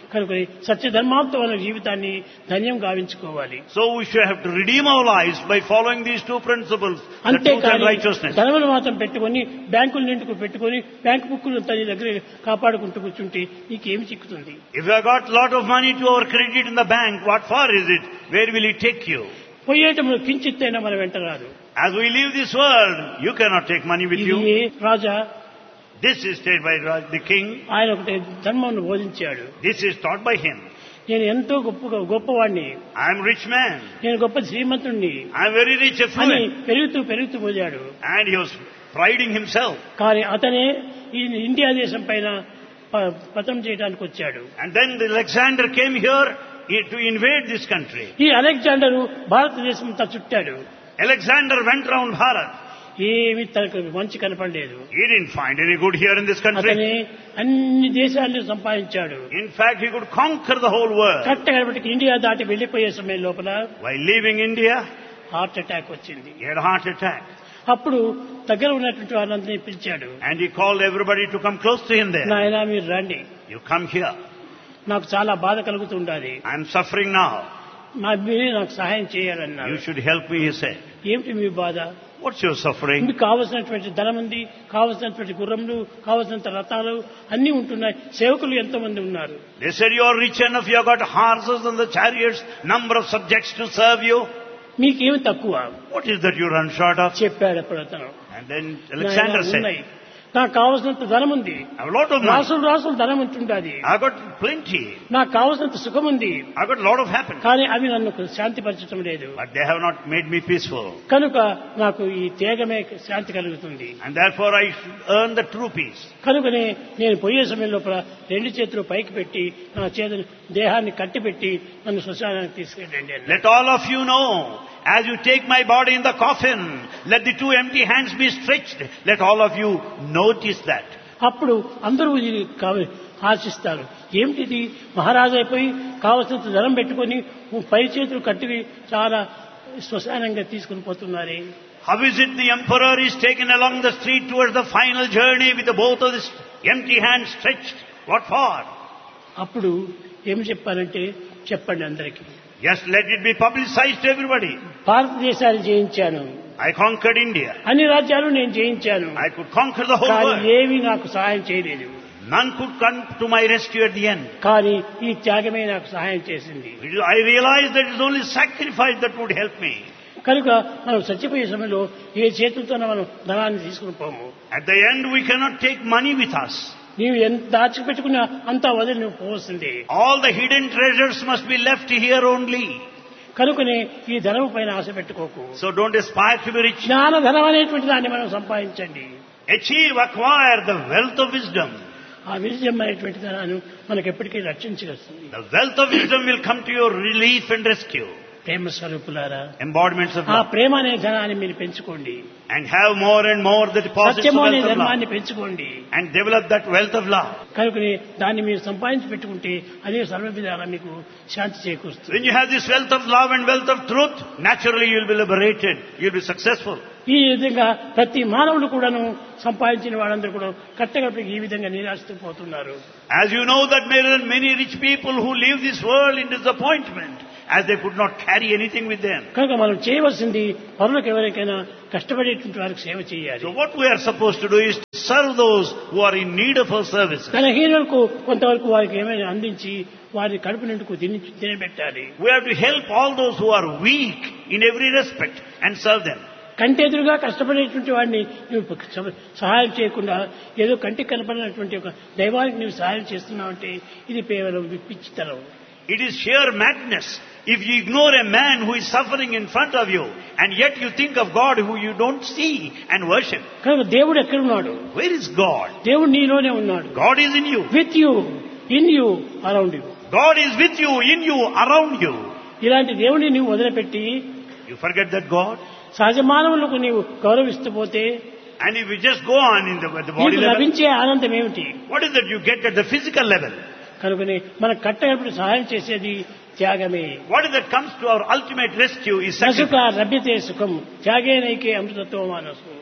కనుక సత్యధర్మాంతో మన జీవితాన్ని ధన్యం గావించుకోవాలి. So we should have to redeem our lives by following these two principles, the truth and righteousness. ధనములు మాత్రం పెట్టుకొని బ్యాంకుల నిండుకు పెట్టుకొని బ్యాంకు బుక్కులు తన దగ్గర కాపాడుకుంటూ కూర్చుంటే నీకేమి చిక్కుతుంది? If you have got lot of money to our credit in the bank, what for is it? Where will it take you? పోయేటప్పుడు కించిత్తైనా మన వెంట రాదు. As we leave this world, you cannot take money with you. Raja, This is said by the king. ఆయన ఒకటి ధర్మం బోధించాడు. This is taught by him. నేను ఎంతో గొప్ప గొప్పవాడిని, I am rich man. నేను గొప్ప శ్రీమంతుణ్ణి I am very rich అని affluent. పెరుగుతూ పెరుగుతూ పోయాడు. And he was priding himself. కానీ అతనే ఈ ఇండియా దేశం పైన ప- పతనం చేయడానికి వచ్చాడు. And then the Alexander came here to invade this country. ఈ అలెగ్జాండరు భారతదేశం అంతా చుట్టాడు. Alexander went round Bharat. ఏమి తనకు మంచి కనపడలేదు. He didn't find any good here in this country. అతనే అన్ని దేశాలను సంపాదించాడు. In fact, he could conquer the whole world. Correct కాబట్టి ఇండియా దాటి వెళ్లిపోయే సమయం లోపల While leaving India, heart attack వచ్చింది. he had a heart attack. అప్పుడు దగ్గర ఉన్నటువంటి వాళ్ళందరినీ పిలిచాడు. And he called everybody to come close to him there. నాయనా మీరు రండి, You come here. నాకు చాలా బాధ కలుగుతుండాలి, I am suffering now. మా మీరే నాకు సహాయం చేయాలన్నారు. You should help me, he said. ఏమిటి మీ బాధ? What's your suffering? మీకు కావలసినటువంటి ధనం ఉంది, కావలసినటువంటి గుర్రములు, కావలసినంత రథాలు అన్ని ఉంటున్నాయి, సేవకులు ఎంతో మంది ఉన్నారు. They said you are rich enough, you have got horses and the chariots, number of subjects to serve you. మీకేమి తక్కువ What is that you run short of? చెప్పాడు అప్పుడు అతను. And then Alexander నాయనా, ఉన్నాయి, said, నాకు కావలసినంత ధనం ఉంది, I have a lot of money. రాసులు రాసులు ధనం ఉంటుండాది, I have got plenty. నాకు కావలసినంత సుఖం ఉంది, I have got a lot of happiness. కానీ అవి నన్ను శాంతిపరచడం లేదు. But they have not made me peaceful. కనుక నాకు ఈ త్యాగమే శాంతి కలుగుతుంది. And therefore I should earn the true peace. కనుకనే నేను పోయే సమయం లోపల రెండు చేతులు పైకి పెట్టి నా చేతులు దేహాన్ని కట్టిపెట్టి నన్ను శ్మశానానికి తీసుకెళ్ళండి అన్నాడు. Let all of you know, as you take my body in the coffin, let the two empty hands be stretched. Let all of you notice that. అప్పుడు అందరూ ఇది కావ- ఆశిస్తారు. ఏమిటిది, మహారాజు అయిపోయి కావలసినంత ధనం పెట్టుకొని పై చేతులు కట్టి చాలా శ్మశానంగా తీసుకుని పోతున్నారే. How is it the emperor is taken along the street towards the final journey with the both of his empty hands stretched? What for? అప్పుడు ఏం చెప్పారంటే, చెప్పండి అందరికీ, Yes, let it be publicized to everybody. భారతదేశాన్ని జయించాను, I conquered India. అన్ని రాజ్యాలు నేను జయించాను, I could conquer the whole కానీ world. ఏమీ నాకు సహాయం చేయలేదు. None could come to my rescue at the end. కానీ ఈ త్యాగమే నాకు సహాయం చేసింది. I realized that it is only sacrifice that would help me. కనుక మనం చచ్చిపోయే సమయంలో ఏ చేతులతోనో మనం ధనాన్ని తీసుకుని పోము. At the end, we cannot take money with us. నీవు ఎంత దాచిపెట్టుకున్నా అంతా వదిలి నువ్వు పోవలసిందే. All the hidden treasures must be left here only. కనుకనే ఈ ధనం పైన ఆశ పెట్టుకోకు. So don't aspire to be rich. జ్ఞాన ధనం అనేటువంటి దాన్ని మనం సంపాదించండి. Achieve, acquire the wealth of wisdom. ఆ విజయం అనేటువంటి ధనాన్ని మనకు ఎప్పటికీ రక్షించగలుగుతుంది. The wealth of wisdom will come to your relief and rescue. ప్రేమ స్వరూపులారా, Embodiments of ఆ love. ప్రేమ అనే ధనాన్ని మీరు పెంచుకోండి, And have more and more the deposits of సత్యము అనే wealth of ధర్మాన్ని love. పెంచుకోండి. And develop that wealth of love. కనుకనే దాన్ని మీరు సంపాదించి పెట్టుకుంటే అదే సర్వ విధాలా మీకు శాంతి చేకూరుస్తుంది. When you have this wealth of love and wealth of truth, naturally you will be liberated. You will be successful. ఈ విధంగా ప్రతి మానవుడు కూడాను సంపాదించిన వాళ్ళందరూ కూడా కట్టగలిపి ఈ విధంగా నిరాశతో పోతున్నారు. As you know that there are many rich people who leave this world in disappointment, as they could not carry anything with them. కనుక మనం చేయవలసింది పరులకు ఎవరికైనా కష్టపడేటువంటి వారికి సేవ చేయాలి. So what we are supposed to do is to serve those who are in need of our services. తన హీనులకు కొంతవరకు వారికి ఏమైనా అందించి వారి కడుపు నిండుకు తిని తినబెట్టాలి. We have to help all those who are weak in every respect and serve them. కంటెదురుగా కష్టపడేటువంటి వాడిని నువ్వు సహాయం చేయకుండా ఏదో కంటికి కనపడినటువంటి ఒక దైవానికి నువ్వు సహాయం చేస్తున్నావంటే ఇది కేవలం పిచ్చితనం. It is sheer madness if you ignore a man who is suffering in front of you and yet you think of God who you don't see and worship. కనుక దేవుడు ఎక్కడున్నాడు? Where is God? దేవుడు నీలోనే ఉన్నాడు. God is in you. With you, in you, around you. God is with you, in you, around you. ఇలాంటి దేవుడిని నువ్వు వదిలిపెట్టి You forget that God, సహజ మానవులకు నీవు గౌరవిస్తూ పోతే and if you just go on in the, at the body నీకు level, లభించే ఆనందం ఏమిటి? what is that you get at the physical level? కనుకనే మన కట్టగలిపి సహాయం చేసేది త్యాగమే. What is that comes to our ultimate rescue is నసుక sacrifice. లభ్యతే సుఖం త్యాగేనైకే అమృతత్వం మానసు.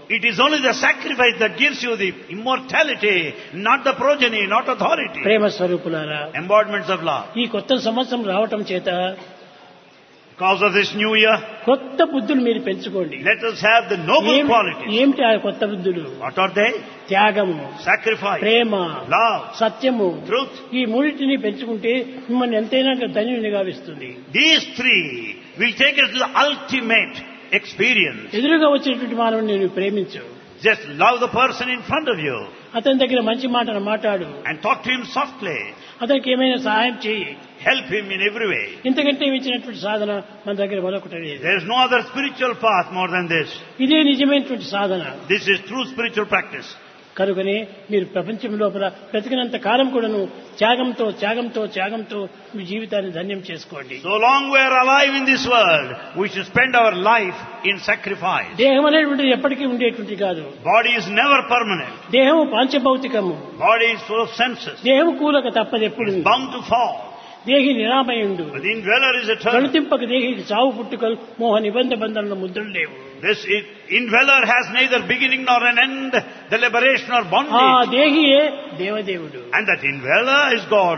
It is only the sacrifice that gives you the immortality, not the progeny, not authority. ప్రేమ స్వరూపులారా, Embodiments of love. ఈ కొత్త సంవత్సరం రావటం చేత Because of this new year, కొత్త బుద్ధులు మీరు పెంచుకోండి. let us have the noble ఏం- qualities. ఏమిటి ఆ కొత్త బుద్ధులు? What are they? త్యాగము, Sacrifice, ప్రేమ, love, సత్యము. truth. ఈ మూడింటిని పెంచుకుంటే మిమ్మల్ని ఎంతైనా ధన్యుని గావిస్తుంది. These three will take us to the ultimate experience. ఎదురుగా వచ్చినటువంటి మానవుని నేను ప్రేమించు, Just love the person in front of you అతని దగ్గర మంచి మాటను మాట్లాడు, and talk to him softly. అతనికి ఏమైనా సహాయం చేయి. Help him in every way. ఇంతకంటే ఇచ్చినటువంటి సాధన మన దగ్గర మరొకటి లేదు. There is no other spiritual path more than this. ఇదే నిజమైనటువంటి సాధన. This is true spiritual practice. కనుకనే మీరు ప్రపంచం లోపల బ్రతికినంత కాలం కూడాను త్యాగంతో త్యాగంతో త్యాగంతో మీ జీవితాన్ని ధన్యం చేసుకోండి. So long we are alive in this world, we should spend our life in sacrifice. దేహం అనేటువంటిది ఎప్పటికీ ఉండేటువంటి కాదు. Body is never permanent. దేహము పాంచభౌతికము. Body is full of senses. దేహము కూలక తప్పదు ఎప్పుడు. It's bound to fall. దేహి నిరామయుండు. But the indweller is eternal. కలుతింపక దేహికి చావు పుట్టుకలు మోహ నిబంధ బంధనల ముద్రలు లేవు. This is, indweller has neither beginning nor an end, the liberation or ఆ bondage. దేహియే దేవదేవుడు. And that indweller is God.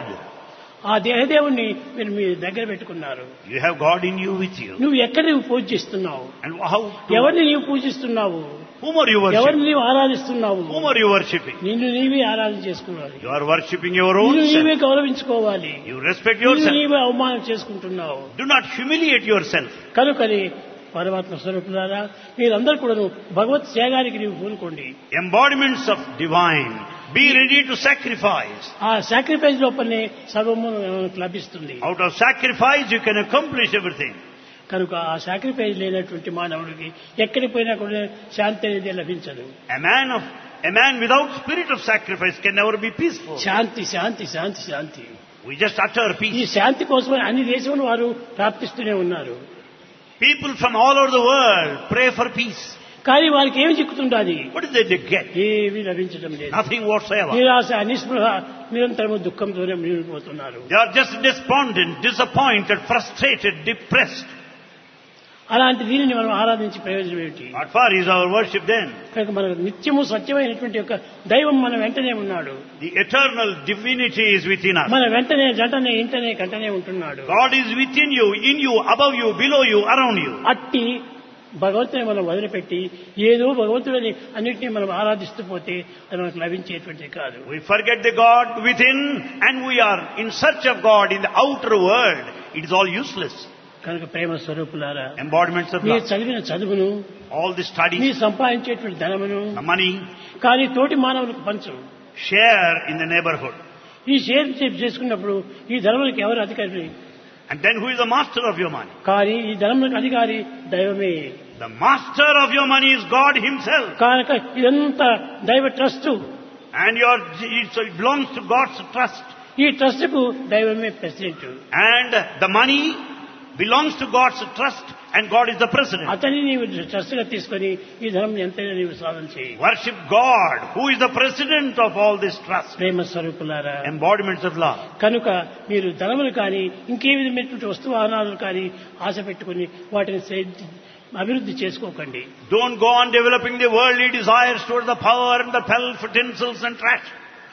ఆ దేహదేవుణ్ణి మీరు మీ దగ్గర పెట్టుకున్నారు. You have God in you with you. నువ్వు ఎక్కడ నువ్వు పూజిస్తున్నావు? And how? To, ఎవరిని నీవు పూజిస్తున్నావు? whom are you ఎవరిని worshipping? నీవు ఆరాధిస్తున్నావు? Whom are you worshipping? నిన్ను నీవే ఆరాధన చేసుకోవాలి. You are worshipping your own నిన్ను నీవే self. గౌరవించుకోవాలి. You respect నిన్ను yourself. నీవే అవమానం చేసుకుంటున్నావు. Do not humiliate yourself. కనుకని పరమాత్మ స్వరూపులారా, మీరందరూ కూడా భగవత్ త్యాగానికి నీవు పూనుకోండి. Embodiments of divine. Be ready to sacrifice. ఆ సాక్రిఫైస్ లోపలనే సర్వము మనకు లభిస్తుంది. Out of sacrifice you can accomplish everything. కనుక ఆ సాక్రిఫైస్ లేనటువంటి మానవుడికి ఎక్కడికి పోయినా కూడా శాంతి అనేది లభించదు. A man of a man without spirit of sacrifice can never be peaceful. Shanti Shanti Shanti Shanti. We just utter ఈ peace. శాంతి కోసమని అన్ని దేశములు వారు ప్రార్థిస్తూనే ఉన్నారు. People from all over the world pray for peace. కానీ వారికి ఏమి చిక్కుతుండాలి? What is it they get? ఏమీ లభించడం లేదు. Nothing whatsoever. నిరాశ నిస్పృహ నిరంతరము దుఃఖంతోనే మిగిలిపోతున్నారు. They are just despondent, disappointed, frustrated, depressed. అలాంటి దీనిని మనం ఆరాధించి ప్రయోజనం ఏమిటి? What for is our worship then? కనుక మనకు నిత్యము సత్యమైనటువంటి యొక్క దైవం మన వెంటనే ఉన్నాడు. The eternal divinity is within us. మన వెంటనే జంటనే ఇంటనే కంటనే ఉంటున్నాడు. God is within you, in you, above you, below you, around you. అట్టి భగవంతుని మనం వదిలిపెట్టి ఏదో భగవంతుడిని అన్నింటినీ మనం ఆరాధిస్తూ పోతే అది మనకు లభించేటువంటిది కాదు. We forget the God within and we are in search of God in the outer world. It is all useless. కనుక ప్రేమ స్వరూపులారా, Embodiments of మీరు love. చదివిన చదువును, All the మీరు studies, సంపాదించేటువంటి ధనమును the money, కానీ తోటి మానవులకు పంచు. share in the neighborhood. ఈ షేర్ చేసుకున్నప్పుడు ఈ ధనములకు ఎవరు అధికారి? And then who is the master of your money? కానీ ఈ ధనములకు అధికారి దైవమే. The master of your money is God himself. కనుక ఇదంతా దైవ trust. And your, so it belongs to God's trust. ఈ ట్రస్ట్ కు దైవమే president. And the money belongs to God's trust and God is the president. అతని నీవు ట్రస్ట్ గా తీసుకొని ఈ ధనం ఎంతైనా నీవు సాధన చేయి. Worship God, who is the president of all this trust. ప్రేమ స్వరూపులారా, Embodiments of love. కనుక మీరు ధనములు కానీ ఇంకే విధమైనటువంటి వస్తు వాహనాలు కానీ ఆశ పెట్టుకుని వాటిని సే- అభివృద్ధి చేసుకోకండి. Don't go on developing the worldly desires towards the power and the pelf, utensils and trash.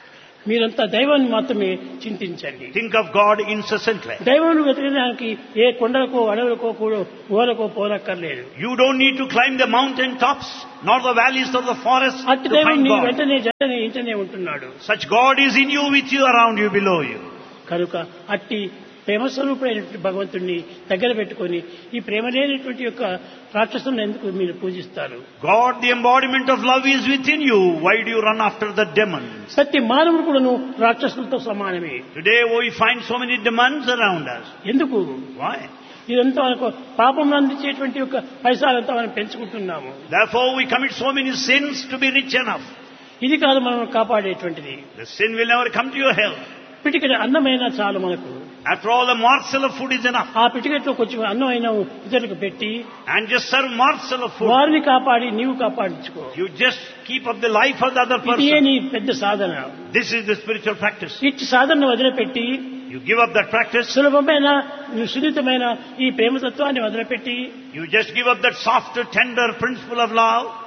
మీరంతా దైవాన్ని మాత్రమే చింతించండి. Think of God incessantly. దైవాన్ని వెతకడానికి ఏ కొండలకో అడవులకో కూడా ఊరకో పోనక్కర్లేదు. You don't need to climb the mountain tops nor the valleys of the forest అట్టి to దైవం find నీ God. వెంటనే జంటనే ఇంటనే ఉంటున్నాడు. Such God is in you, with you, around you, below you. కనుక అట్టి ప్రేమస్వరూపుడైనటువంటి భగవంతుణ్ణి దగ్గర పెట్టుకొని ఈ ప్రేమ లేనటువంటి యొక్క రాక్షసులను ఎందుకు మీరు పూజిస్తారు? God, the embodiment of love, is within you. Why do you run after the demons? ప్రతి మానవుడు కూడాను రాక్షసులతో సమానమే. Today we find so many demons around us. ఎందుకు? Why? ఇదంతా మనకు పాపం అందించేటువంటి యొక్క పైసలంతా మనం పెంచుకుంటున్నాము. Therefore we commit so many sins to be rich enough. ఇది కాదు మనం కాపాడేటువంటిది. The sin will never come to your help. పిటికెట్ అన్నమైనా చాలు మనకు. After all, a morsel of food is enough. ఆ పిటికెట్లో కొంచెం అన్నం అయినా ఇతరులకు పెట్టి And just serve morsel of food. వారిని కాపాడి నీవు కాపాడించుకో. You just keep up the life of the other ఇదే person. నీ పెద్ద సాధన. This is the spiritual practice. ఇట్టి సాధనను వదిలిపెట్టి You give up that practice. సులభమైన సున్నితమైన ఈ ప్రేమతత్వాన్ని వదిలిపెట్టి You just give up that soft, tender principle of love.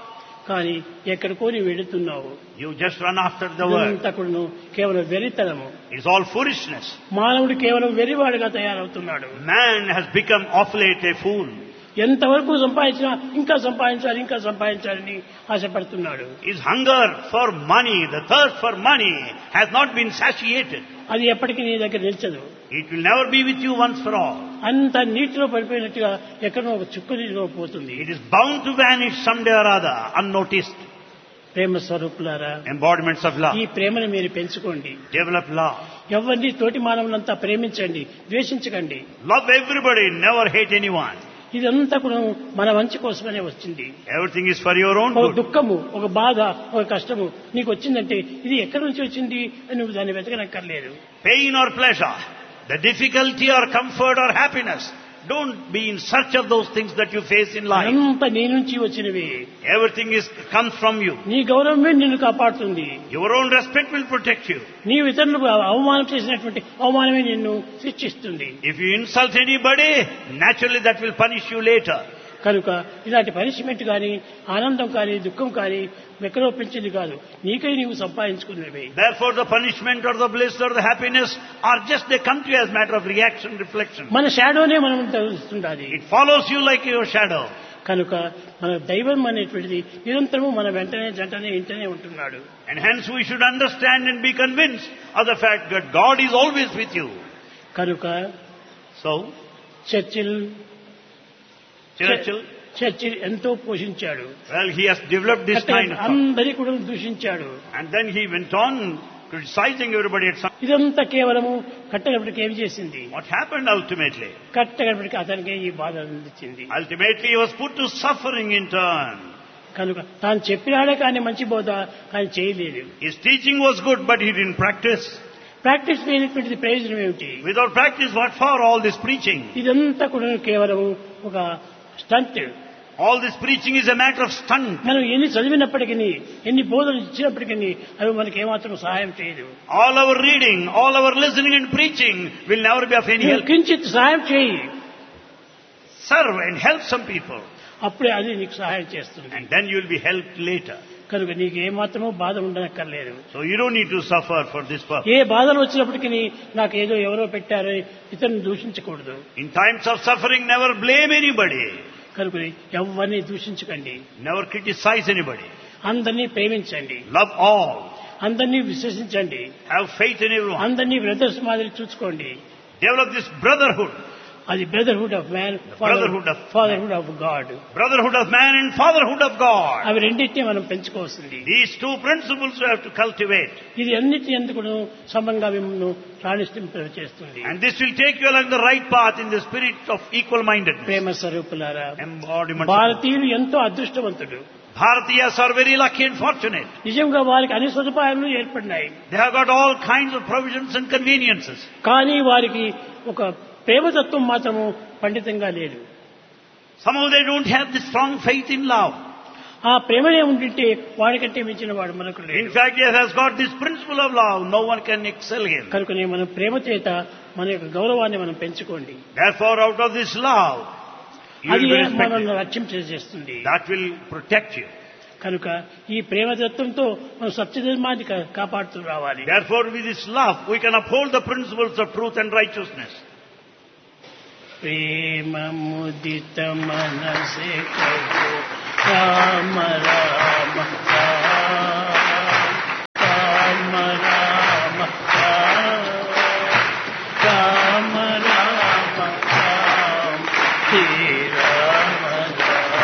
కానీ ఎక్కడికో నీవు వెళుతున్నావు. You just run after the world. ఇదంతా కూడాను కేవలం వెర్రితనము. It's all foolishness. మానవుడు కేవలం వెర్రివాడుగా తయారవుతున్నాడు. Man has become of late a fool. ఎంతవరకు సంపాదించినా ఇంకా సంపాదించాలి ఇంకా సంపాదించాలని ఆశపడుతున్నాడు. His hunger for money, the thirst for money has not been satiated. అది ఎప్పటికీ నీ దగ్గర నిలిచదు. It will never be with you once for all. అంత నీటిలో పడిపోయినట్టుగా ఎక్కడో ఒక చుక్క నీటిలో పోతుంది. It is bound to vanish someday or other, unnoticed. ప్రేమ స్వరూపులారా, Embodiments of love. ఈ ప్రేమను మీరు పెంచుకోండి. Develop love. ఎవరిని తోటి మానవులంతా ప్రేమించండి, ద్వేషించకండి. Love everybody, never hate anyone. ఇదంతా కూడా మన మంచి కోసమనే వచ్చింది. Everything is for your own ఒక good. దుఃఖము, ఒక బాధ, ఒక కష్టము నీకు వచ్చిందంటే ఇది ఎక్కడి నుంచి వచ్చింది అని నువ్వు దాన్ని వెతకనక్కర్లేదు. Pain or pleasure, the difficulty or comfort or happiness, don't be in search of those things that you face in life. అంతా నీ నుంచి వచ్చినవి. Everything is comes from you. నీ గౌరవమే నిన్ను కాపాడుతుంది. Your own respect will protect you. నీ ఇతరులకు అవమానం చేసినటువంటి అవమానమే నిన్ను శిక్షిస్తుంది. If you insult anybody, naturally that will punish you later. కనుక ఇలాంటి పనిష్మెంట్ కానీ ఆనందం కానీ దుఃఖం కానీ ఎక్కడో పెంచింది కాదు, నీకై నీవు సంపాదించుకున్నవి. Therefore the punishment or the bliss or the happiness are just they come to you as matter of reaction, reflection. మన షాడోనే మనం తెలుస్తుండాలి. It follows you like your shadow. కనుక మన దైవం అనేటువంటిది నిరంతరము మన వెంటనే జంటనే ఇంటనే ఉంటున్నాడు. And hence we should understand and be convinced of the fact that God is always with you. కనుక So, చర్చిల్ Churchill, చర్చిల్ ఎంతో పోషించాడు. well, he has developed this kind of thought. అందరి కూడా దూషించాడు. And then he went on criticizing everybody at some. ఇదంతా కేవలము కట్టగడపటికి ఏమి చేసింది? What happened ultimately? కట్టగడపటికి అతనికి ఈ బాధ అందించింది. Ultimately he was put to suffering in turn. కనుక తాను చెప్పినాడే కానీ మంచి బోధ ఆయన చేయలేదు. His teaching was good, but he didn't practice. Practice లేనటువంటిది ప్రయోజనం ఏమిటి? Without practice, what for all this preaching? ఇదంతా కూడా కేవలం ఒక stunt. All this preaching is a matter of stunt. మనం ఎన్ని చదివినప్పటికీ ఎన్ని బోధనలు ఇచ్చినప్పటికీ అవి మనకి ఏమాత్రం సహాయం చేయదు. All our reading, all our listening and preaching will never be of any help. కించిత్ సహాయం చేయి, Serve and help some people, అప్పుడే అది నీకు సహాయం చేస్తుంది. and then you will be helped later. కనుక నీకు ఏమాత్రమూ బాధ ఉండనక్కర్లేదు. So you don't need to suffer for this purpose. ఏ బాధలు వచ్చినప్పటికీ నాకు ఏదో ఎవరో పెట్టారో ఇతరుని దూషించకూడదు. In times of suffering, never blame anybody. కనుక ఎవరిని దూషించకండి, Never criticize anybody. అందరినీ ప్రేమించండి, Love all. అందరినీ విశ్వసించండి, Have faith in everyone. అందరినీ బ్రదర్స్ మాదిరి చూసుకోండి. Develop this brotherhood. అది brotherhood of man, brotherhood of- fatherhood of God. Brotherhood of man and fatherhood of God. అవి రెండింటినీ మనం పెంచుకోవాల్సింది. These two principles we have to cultivate. ఇది అన్నిటి ఎందుకు సమంగా మిమ్మల్ని రాణింప చేస్తుంది. And this will take you along the right path in the spirit of equal-mindedness. ప్రేమ స్వరూపులారా, Embodiment. of- భారతీయులు ఎంతో అదృష్టవంతుడు. Bharatiyas are very lucky and fortunate. నిజంగా వారికి అన్ని సదుపాయాలు ఏర్పడినాయి. They have got all kinds of provisions and conveniences. కానీ వారికి ఒక ప్రేమతత్వం మాత్రము పండితంగా లేదు. Somehow they don't have this strong faith in love. ఆ ప్రేమనే ఉంటుంటే వాడికంటే మించిన వాడు మనకు In లేడు. fact, he has got this principle of love. No one can excel him. కనుకనే మనం ప్రేమ చేత మన యొక్క గౌరవాన్ని మనం పెంచుకోండి. Therefore, out of this love, you అది will be respected. మనల్ని రక్షించేస్తుంది. That will protect you. కనుక ఈ ప్రేమతత్వంతో మనం సత్యధర్మాన్ని కా- కాపాడుతూ రావాలి. Therefore, with this love, we can uphold the principles of truth and righteousness. ప్రేమ ముదిత మనసే కహో రామ రామ